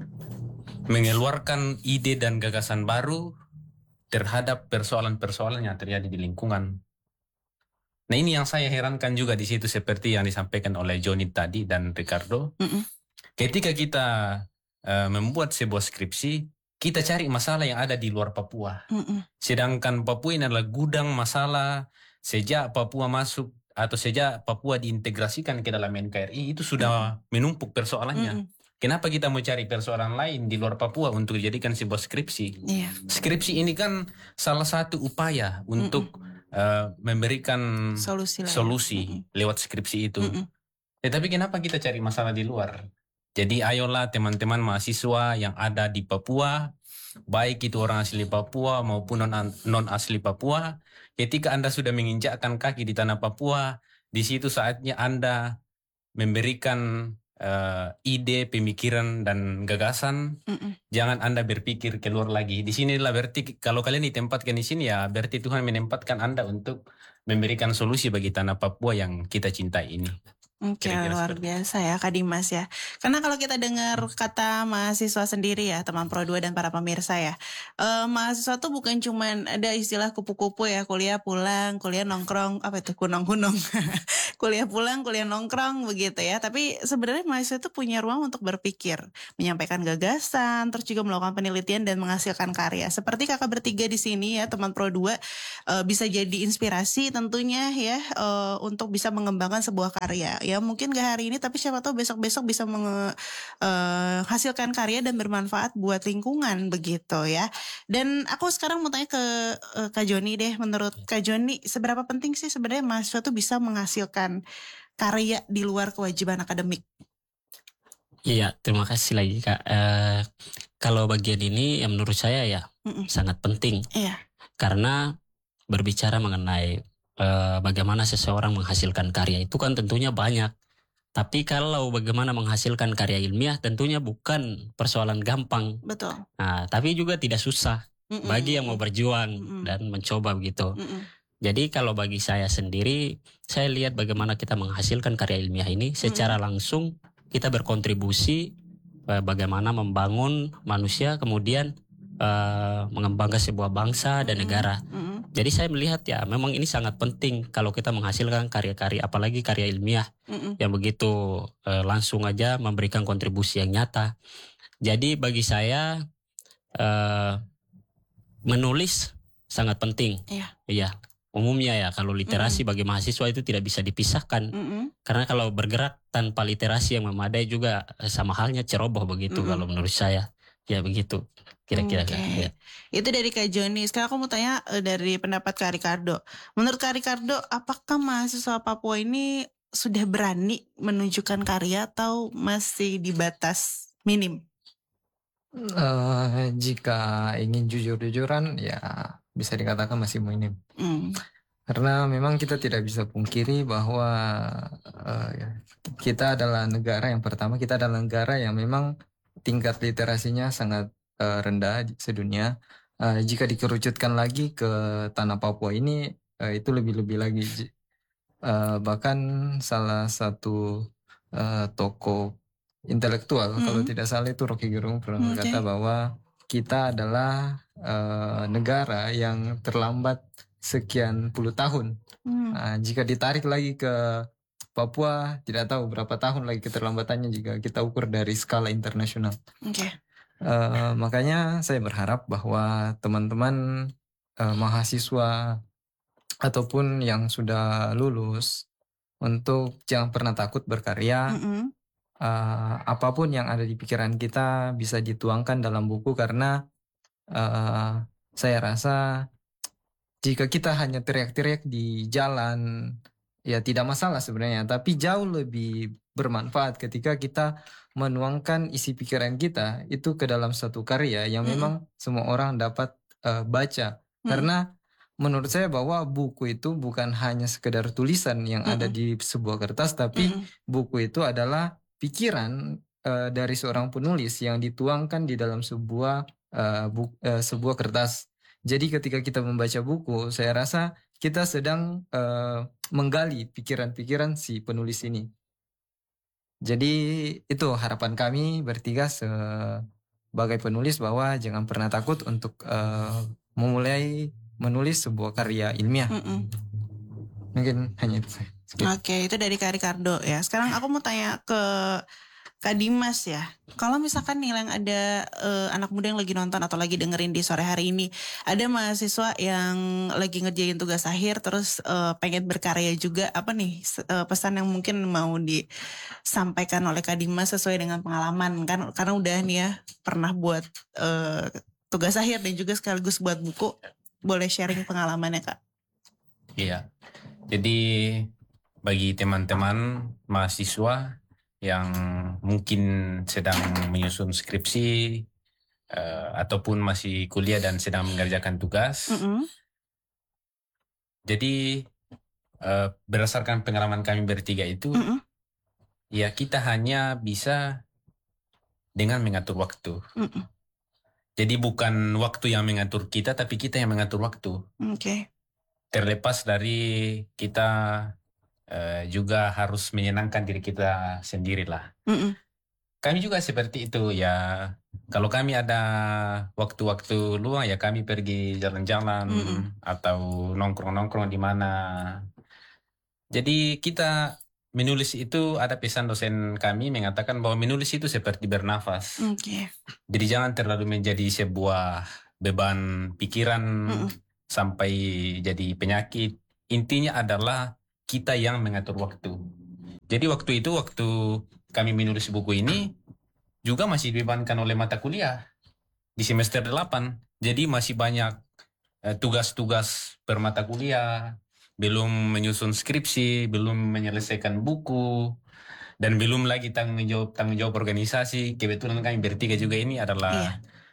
Mengeluarkan ide dan gagasan baru terhadap persoalan-persoalan yang terjadi di lingkungan. Nah ini yang saya herankan juga di situ seperti yang disampaikan oleh Johnny tadi dan Ricardo. Mm-mm. Ketika kita uh, membuat sebuah skripsi, kita cari masalah yang ada di luar Papua. Mm-mm. Sedangkan Papua ini adalah gudang masalah sejak Papua masuk atau sejak Papua diintegrasikan ke dalam N K R I itu sudah menumpuk persoalannya. Mm-mm. Kenapa kita mau cari persoalan lain di luar Papua untuk dijadikan sebuah skripsi? Iya. Skripsi ini kan salah satu upaya untuk uh, memberikan Solusi lah ya. solusi Mm-mm. lewat skripsi itu. Mm-mm. Tetapi kenapa kita cari masalah di luar? Jadi ayolah teman-teman mahasiswa yang ada di Papua, baik itu orang asli Papua maupun non, non asli Papua, ketika Anda sudah menginjakkan kaki di tanah Papua, di situ saatnya Anda memberikan uh, ide, pemikiran dan gagasan. Mm-mm. Jangan Anda berpikir keluar lagi. Di sinilah berarti kalau kalian ditempatkan di sini ya berarti Tuhan menempatkan Anda untuk memberikan solusi bagi tanah Papua yang kita cintai ini. Oke, Kira-kira luar seperti biasa ya Kak Dimas ya. Karena kalau kita dengar kata mahasiswa sendiri ya, teman Pro dua dan para pemirsa ya. eh, mahasiswa tuh bukan cuman ada istilah kupu-kupu ya, kuliah pulang, kuliah nongkrong, apa itu kunong-kunong. Kuliah pulang, kuliah nongkrong begitu ya. Tapi sebenarnya mahasiswa itu punya ruang untuk berpikir, menyampaikan gagasan, terus juga melakukan penelitian dan menghasilkan karya. Seperti kakak bertiga di sini ya, teman Pro dua eh, bisa jadi inspirasi tentunya ya eh, untuk bisa mengembangkan sebuah karya. Ya mungkin gak hari ini tapi siapa tahu besok-besok bisa menghasilkan karya dan bermanfaat buat lingkungan begitu ya. Dan aku sekarang mau tanya ke uh, Kak Joni deh. Menurut Kak Joni, seberapa penting sih sebenarnya mahasiswa tuh bisa menghasilkan karya di luar kewajiban akademik? Iya, terima kasih lagi Kak. Eh, kalau bagian ini yang menurut saya ya Mm-mm. sangat penting. Iya. Karena berbicara mengenai eh, bagaimana seseorang menghasilkan karya itu kan tentunya banyak. Tapi kalau bagaimana menghasilkan karya ilmiah tentunya bukan persoalan gampang. Betul. Nah, tapi juga tidak susah Mm-mm. bagi yang mau berjuang Mm-mm. dan mencoba begitu. Mm-mm. Jadi kalau bagi saya sendiri, saya lihat bagaimana kita menghasilkan karya ilmiah ini secara langsung kita berkontribusi eh, bagaimana membangun manusia kemudian eh, mengembangkan sebuah bangsa dan negara. Mm-mm. Jadi saya melihat ya memang ini sangat penting kalau kita menghasilkan karya-karya apalagi karya ilmiah Mm-mm. yang begitu eh, langsung aja memberikan kontribusi yang nyata. Jadi bagi saya eh, menulis sangat penting. Iya. Iya. Umumnya ya kalau literasi bagi mahasiswa itu tidak bisa dipisahkan. Mm-mm. Karena kalau bergerak tanpa literasi yang memadai juga eh, sama halnya ceroboh begitu Mm-mm. kalau menurut saya. Ya begitu kira-kira. Oke. Kak. Ya. Itu dari Kak Joni. Sekarang aku mau tanya eh, dari pendapat Kak Ricardo. Menurut Kak Ricardo, apakah mahasiswa Papua ini sudah berani menunjukkan karya atau masih di batas minim? Eh, jika ingin jujur-jujuran ya bisa dikatakan masih minim. Hmm. Karena memang kita tidak bisa pungkiri bahwa eh, ya, kita adalah negara yang pertama, kita adalah negara yang memang tingkat literasinya sangat eh, rendah di sedunia. Eh, jika dikerucutkan lagi ke tanah Papua ini eh, itu lebih-lebih lagi. J- eh, bahkan salah satu eh, tokoh intelektual Mm. kalau tidak salah itu Rocky Gerung pernah Oke. berkata bahwa kita adalah eh, negara yang terlambat sekian puluh tahun. Hmm. Nah, jika ditarik lagi ke Papua, tidak tahu berapa tahun lagi keterlambatannya jika kita ukur dari skala internasional. Oke. Eh, makanya saya berharap bahwa teman-teman eh, mahasiswa ataupun yang sudah lulus untuk jangan pernah takut berkarya. Mm-mm. Eh, apapun yang ada di pikiran kita bisa dituangkan dalam buku karena eh, saya rasa jika kita hanya teriak-teriak di jalan ya tidak masalah sebenarnya, tapi jauh lebih bermanfaat ketika kita menuangkan isi pikiran kita itu ke dalam satu karya yang Mm-mm. memang semua orang dapat eh, baca. Mm. Karena menurut saya bahwa buku itu bukan hanya sekedar tulisan yang ada Mm-mm. di sebuah kertas, tapi Mm-mm. buku itu adalah pikiran eh, dari seorang penulis yang dituangkan di dalam sebuah eh, bu- eh, sebuah kertas. Jadi ketika kita membaca buku, saya rasa kita sedang eh, menggali pikiran-pikiran si penulis ini. Jadi itu harapan kami bertiga sebagai penulis bahwa jangan pernah takut untuk eh, memulai menulis sebuah karya ilmiah. Mm-mm. Mungkin hanya itu saja. Sekian. Oke, itu dari Kak Ricardo ya. Sekarang aku mau tanya ke Kak Dimas ya. Kalau misalkan nih yang ada eh, anak muda yang lagi nonton atau lagi dengerin di sore hari ini, ada mahasiswa yang lagi ngerjain tugas akhir terus eh, pengen berkarya juga, apa nih se- eh, pesan yang mungkin mau disampaikan oleh Kak Dimas sesuai dengan pengalaman kan, karena udah nih ya pernah buat eh, tugas akhir dan juga sekaligus buat buku. Boleh sharing pengalamannya Kak? Iya. Jadi bagi teman-teman mahasiswa yang mungkin sedang menyusun skripsi eh, ataupun masih kuliah dan sedang mengerjakan tugas. Mm-mm. Jadi eh, berdasarkan pengalaman kami bertiga itu, Mm-mm. ya kita hanya bisa dengan mengatur waktu. Mm-mm. Jadi bukan waktu yang mengatur kita, tapi kita yang mengatur waktu. Oke. Terlepas dari kita uh, juga harus menyenangkan diri kita sendirilah. Mm-mm. Kami juga seperti itu ya. Kalau kami ada waktu-waktu luang ya kami pergi jalan-jalan Mm-mm. atau nongkrong-nongkrong di mana. Jadi kita menulis itu ada pesan dosen kami mengatakan bahwa menulis itu seperti bernafas. Oke. Jadi jangan terlalu menjadi sebuah beban pikiran Mm-mm. sampai jadi penyakit. Intinya adalah kita yang mengatur waktu. Jadi waktu itu waktu kami menulis buku ini juga masih dibebankan oleh mata kuliah di semester delapan. Jadi masih banyak eh, tugas-tugas per mata kuliah, belum menyusun skripsi, belum menyelesaikan buku, dan belum lagi tanggung jawab tanggung jawab organisasi. Kebetulan kami bertiga juga ini adalah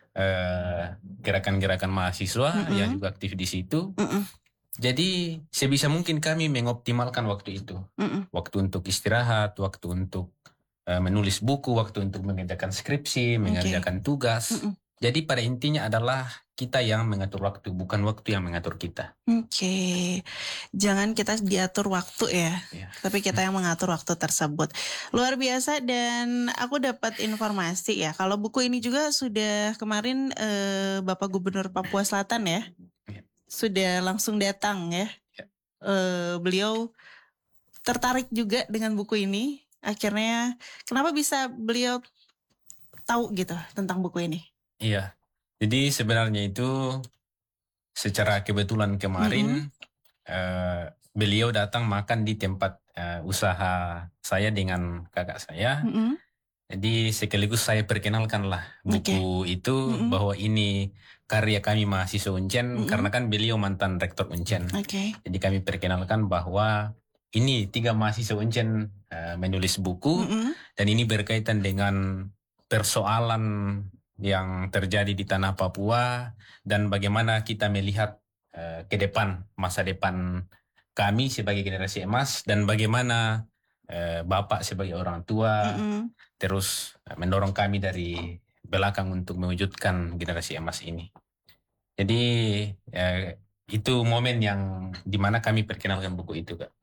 eh, gerakan-gerakan mahasiswa Mm-mm. yang juga aktif di situ. Mm-mm. Jadi sebisa mungkin kami mengoptimalkan waktu itu. Mm-mm. Waktu untuk istirahat, waktu untuk uh, menulis buku, waktu untuk mengerjakan skripsi, mengerjakan tugas. Mm-mm. Jadi pada intinya adalah kita yang mengatur waktu, bukan waktu yang mengatur kita. Oke, jangan kita diatur waktu ya, Ya. tapi kita yang mengatur waktu tersebut. Luar biasa, dan aku dapat informasi ya, kalau buku ini juga sudah kemarin eh, Bapak Gubernur Papua Selatan ya, Ya. sudah langsung datang ya. Ya. Eh, beliau tertarik juga dengan buku ini. Akhirnya, kenapa bisa beliau tahu gitu tentang buku ini? Iya. Jadi sebenarnya itu secara kebetulan kemarin eh, beliau datang makan di tempat eh, usaha saya dengan kakak saya. Mm-mm. Jadi sekaligus saya perkenalkanlah buku itu Mm-mm. bahwa ini karya kami mahasiswa Uncen, Mm-mm. karena kan beliau mantan rektor Uncen. Oke. Jadi kami perkenalkan bahwa ini tiga mahasiswa Uncen uh, menulis buku Mm-mm. dan ini berkaitan dengan persoalan yang terjadi di tanah Papua dan bagaimana kita melihat uh, ke depan, masa depan kami sebagai generasi emas dan bagaimana uh, Bapak sebagai orang tua Mm-mm. terus uh, mendorong kami dari belakang untuk mewujudkan generasi emas ini. Jadi uh, itu momen yang dimana kami perkenalkan buku itu, Kak.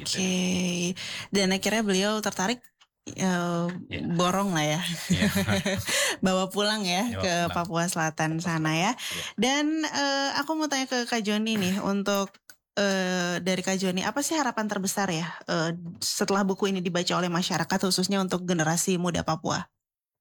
Oke, dan akhirnya beliau tertarik, uh, Ya. borong lah ya, Ya. bawa pulang ya Bawa ke pulang. Papua Selatan sana ya. Ya. Dan uh, aku mau tanya ke Kak Joni nih, untuk uh, dari Kak Joni, apa sih harapan terbesar ya uh, setelah buku ini dibaca oleh masyarakat, khususnya untuk generasi muda Papua?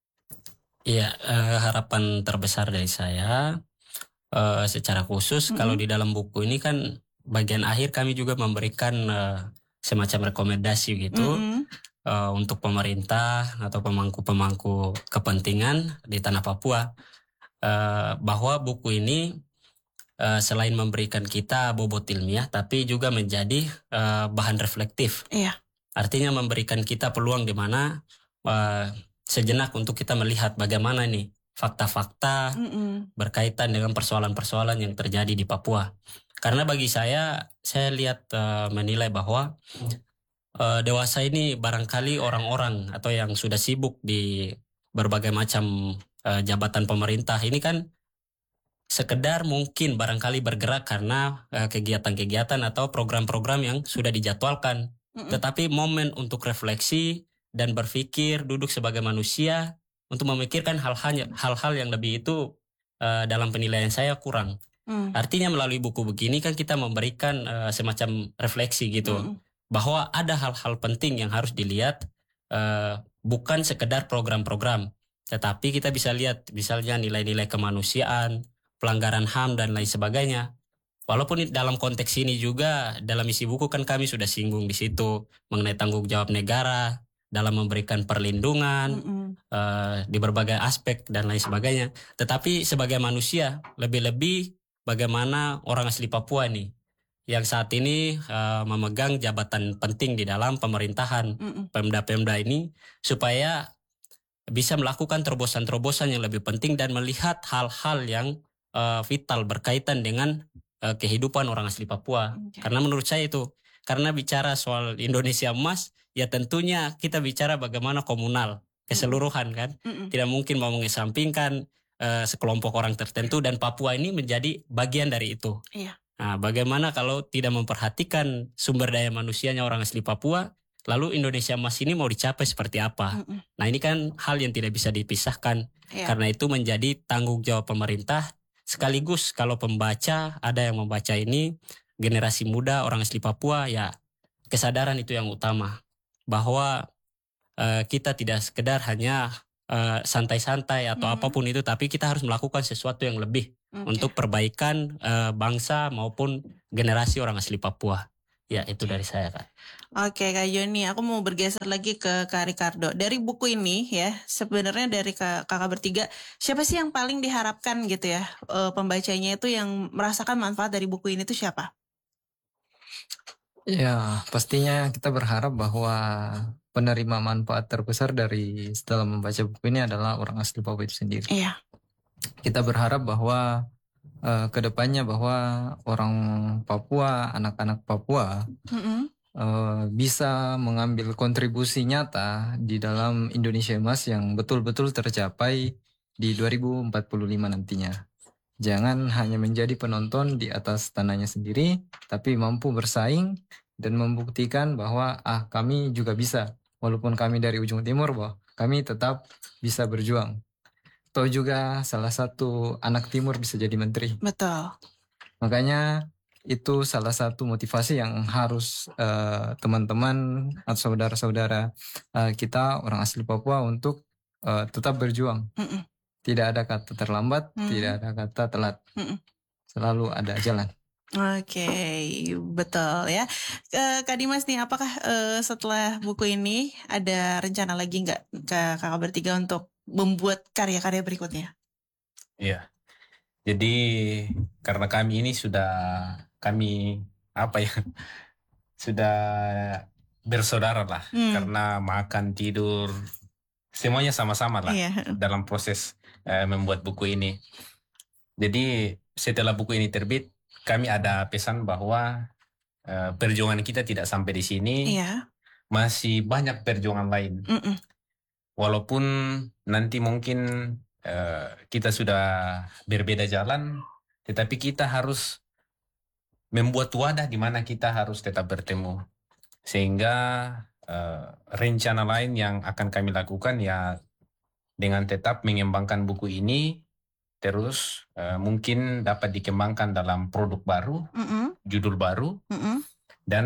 Iya, eh, harapan terbesar dari saya eh, secara khusus Mm-mm. kalau di dalam buku ini kan bagian akhir kami juga memberikan eh, semacam rekomendasi gitu Mm-mm. eh, untuk pemerintah atau pemangku-pemangku kepentingan di tanah Papua eh, bahwa buku ini eh, selain memberikan kita bobot ilmiah tapi juga menjadi eh, bahan reflektif. Iya. Artinya memberikan kita peluang di mana eh, sejenak untuk kita melihat bagaimana nih fakta-fakta Mm-mm. berkaitan dengan persoalan-persoalan yang terjadi di Papua. Karena bagi saya, saya lihat uh, menilai bahwa uh, dewasa ini barangkali orang-orang atau yang sudah sibuk di berbagai macam uh, jabatan pemerintah ini kan sekedar mungkin barangkali bergerak karena uh, kegiatan-kegiatan atau program-program yang sudah dijadwalkan. Mm-mm. Tetapi momen untuk refleksi dan berpikir, duduk sebagai manusia untuk memikirkan hal-hal hal-hal yang lebih itu uh, dalam penilaian saya kurang. Mm. Artinya melalui buku begini kan kita memberikan uh, semacam refleksi gitu. Mm-mm. Bahwa ada hal-hal penting yang harus dilihat uh, bukan sekedar program-program. Tetapi kita bisa lihat misalnya nilai-nilai kemanusiaan, pelanggaran H A M dan lain sebagainya. Walaupun dalam konteks ini juga dalam isi buku kan kami sudah singgung di situ mengenai tanggung jawab negara dalam memberikan perlindungan uh, di berbagai aspek dan lain sebagainya. Tetapi sebagai manusia lebih-lebih bagaimana orang asli Papua nih yang saat ini uh, memegang jabatan penting di dalam pemerintahan Mm-mm. Pemda-Pemda ini supaya bisa melakukan terobosan-terobosan yang lebih penting dan melihat hal-hal yang uh, vital berkaitan dengan uh, kehidupan orang asli Papua. Oke. Karena menurut saya itu, karena bicara soal Indonesia emas, ya tentunya kita bicara bagaimana komunal keseluruhan kan. Mm-mm. Tidak mungkin mau mengesampingkan uh, sekelompok orang tertentu dan Papua ini menjadi bagian dari itu. Iya. Nah, bagaimana kalau tidak memperhatikan sumber daya manusianya orang asli Papua, lalu Indonesia Emas ini mau dicapai seperti apa? Mm-mm. Nah, ini kan hal yang tidak bisa dipisahkan. Iya. Karena itu menjadi tanggung jawab pemerintah. Sekaligus kalau pembaca, ada yang membaca ini, generasi muda orang asli Papua, ya kesadaran itu yang utama. Bahwa uh, kita tidak sekedar hanya uh, santai-santai atau Mm. apapun itu, tapi kita harus melakukan sesuatu yang lebih Oke. untuk perbaikan uh, bangsa maupun generasi orang asli Papua. Ya, itu dari saya, Kak. Oke Kak Joni, aku mau bergeser lagi ke Kak Ricardo. Dari buku ini ya, sebenarnya dari kak- kakak bertiga, siapa sih yang paling diharapkan gitu ya, eh, pembacanya itu yang merasakan manfaat dari buku ini tuh siapa? Ya, pastinya kita berharap bahwa penerima manfaat terbesar dari setelah membaca buku ini adalah orang asli Papua itu sendiri. Iya. Kita berharap bahwa uh, kedepannya bahwa orang Papua, anak-anak Papua Mm-mm. uh, bisa mengambil kontribusi nyata di dalam Indonesia Emas yang betul-betul tercapai di dua ribu empat puluh lima nantinya. Jangan hanya menjadi penonton di atas tanahnya sendiri, tapi mampu bersaing dan membuktikan bahwa ah kami juga bisa, walaupun kami dari ujung timur, bahwa kami tetap bisa berjuang. Atau juga salah satu anak timur bisa jadi menteri. Betul. Makanya itu salah satu motivasi yang harus uh, teman-teman atau saudara-saudara uh, kita orang asli Papua untuk uh, tetap berjuang. Mm-mm. Tidak ada kata terlambat, Mm. tidak ada kata telat. Mm-mm. Selalu ada jalan. Oke, betul ya. Eh, Kak Dimas nih, apakah eh, setelah buku ini ada rencana lagi nggak ke kakak bertiga untuk membuat karya-karya berikutnya? Iya. Jadi karena kami ini sudah kami apa ya sudah bersaudara lah, Hmm. karena makan tidur semuanya sama-sama lah Iya. dalam proses eh, membuat buku ini. Jadi setelah buku ini terbit, kami ada pesan bahwa eh, perjuangan kita tidak sampai di sini, Iya. masih banyak perjuangan lain. Mm-mm. Walaupun nanti mungkin eh, kita sudah berbeda jalan, tetapi kita harus membuat wadah di mana kita harus tetap bertemu. Sehingga eh, rencana lain yang akan kami lakukan ya dengan tetap mengembangkan buku ini, terus eh, mungkin dapat dikembangkan dalam produk baru, Mm-mm. judul baru, Mm-mm. dan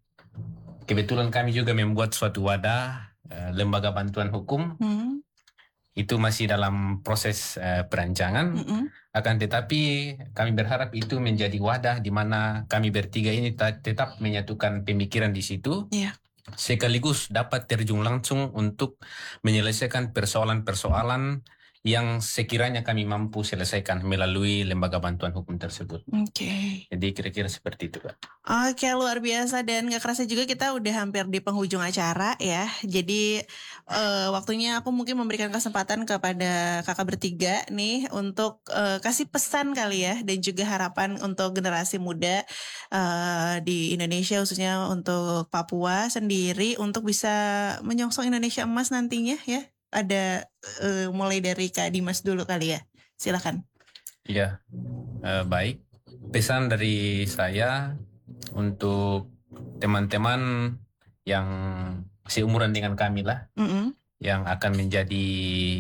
kebetulan kami juga membuat suatu wadah eh, lembaga bantuan hukum. Mm-mm. Itu masih dalam proses eh, perancangan. Mm-mm. Akan tetapi kami berharap itu menjadi wadah di mana kami bertiga ini ta- tetap menyatukan pemikiran di situ, Iya. sekaligus dapat terjun langsung untuk menyelesaikan persoalan-persoalan yang sekiranya kami mampu selesaikan melalui lembaga bantuan hukum tersebut. Oke. Jadi kira-kira seperti itu, Kak. Oke, luar biasa, dan gak kerasa juga kita udah hampir di penghujung acara ya. Jadi eh, waktunya aku mungkin memberikan kesempatan kepada kakak bertiga nih untuk eh, kasih pesan kali ya, dan juga harapan untuk generasi muda eh, di Indonesia, khususnya untuk Papua sendiri, untuk bisa menyongsong Indonesia Emas nantinya ya. Ada eh, mulai dari Kak Dimas dulu kali ya. Silakan. Iya, eh, baik. Pesan dari saya untuk teman-teman yang seumuran dengan kami lah, Mm-mm. yang akan menjadi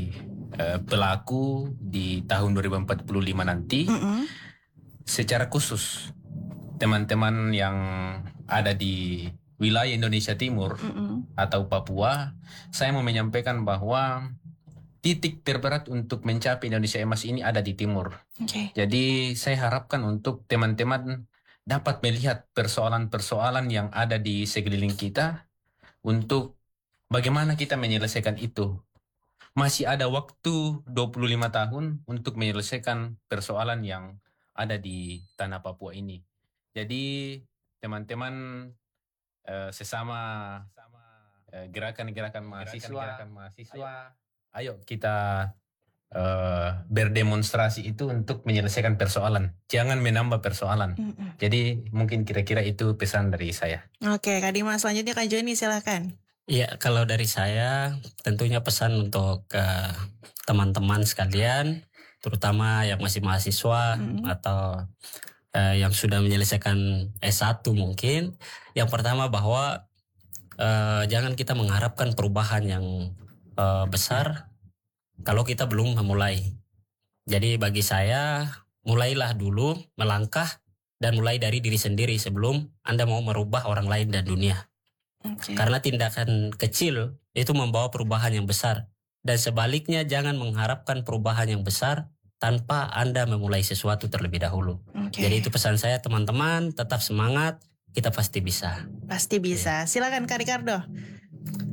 eh, pelaku di tahun dua ribu empat puluh lima nanti. Mm-mm. Secara khusus teman-teman yang ada di wilayah Indonesia Timur Mm-mm. atau Papua, saya mau menyampaikan bahwa titik terberat untuk mencapai Indonesia Emas ini ada di timur. Oke. Jadi saya harapkan untuk teman-teman dapat melihat persoalan-persoalan yang ada di sekeliling kita untuk bagaimana kita menyelesaikan itu. Masih ada waktu dua puluh lima tahun untuk menyelesaikan persoalan yang ada di tanah Papua ini. Jadi teman-teman eh, sesama eh, gerakan-gerakan mahasiswa, gerakan mahasiswa, ayo kita eh, berdemonstrasi itu untuk menyelesaikan persoalan. Jangan menambah persoalan. Mm-mm. Jadi mungkin kira-kira itu pesan dari saya. Oke, Kak Dimas, selanjutnya Kak Joni, silakan. Iya, kalau dari saya tentunya pesan untuk uh, teman-teman sekalian, terutama yang masih mahasiswa Mm. atau uh, yang sudah menyelesaikan S satu mungkin. Yang pertama bahwa uh, jangan kita mengharapkan perubahan yang uh, besar kalau kita belum memulai. Jadi bagi saya, mulailah dulu melangkah dan mulai dari diri sendiri sebelum Anda mau merubah orang lain dan dunia. Okay. Karena tindakan kecil itu membawa perubahan yang besar. Dan sebaliknya jangan mengharapkan perubahan yang besar tanpa Anda memulai sesuatu terlebih dahulu. Okay. Jadi itu pesan saya teman-teman, tetap semangat, kita pasti bisa. Pasti bisa. Silakan Kak Ricardo.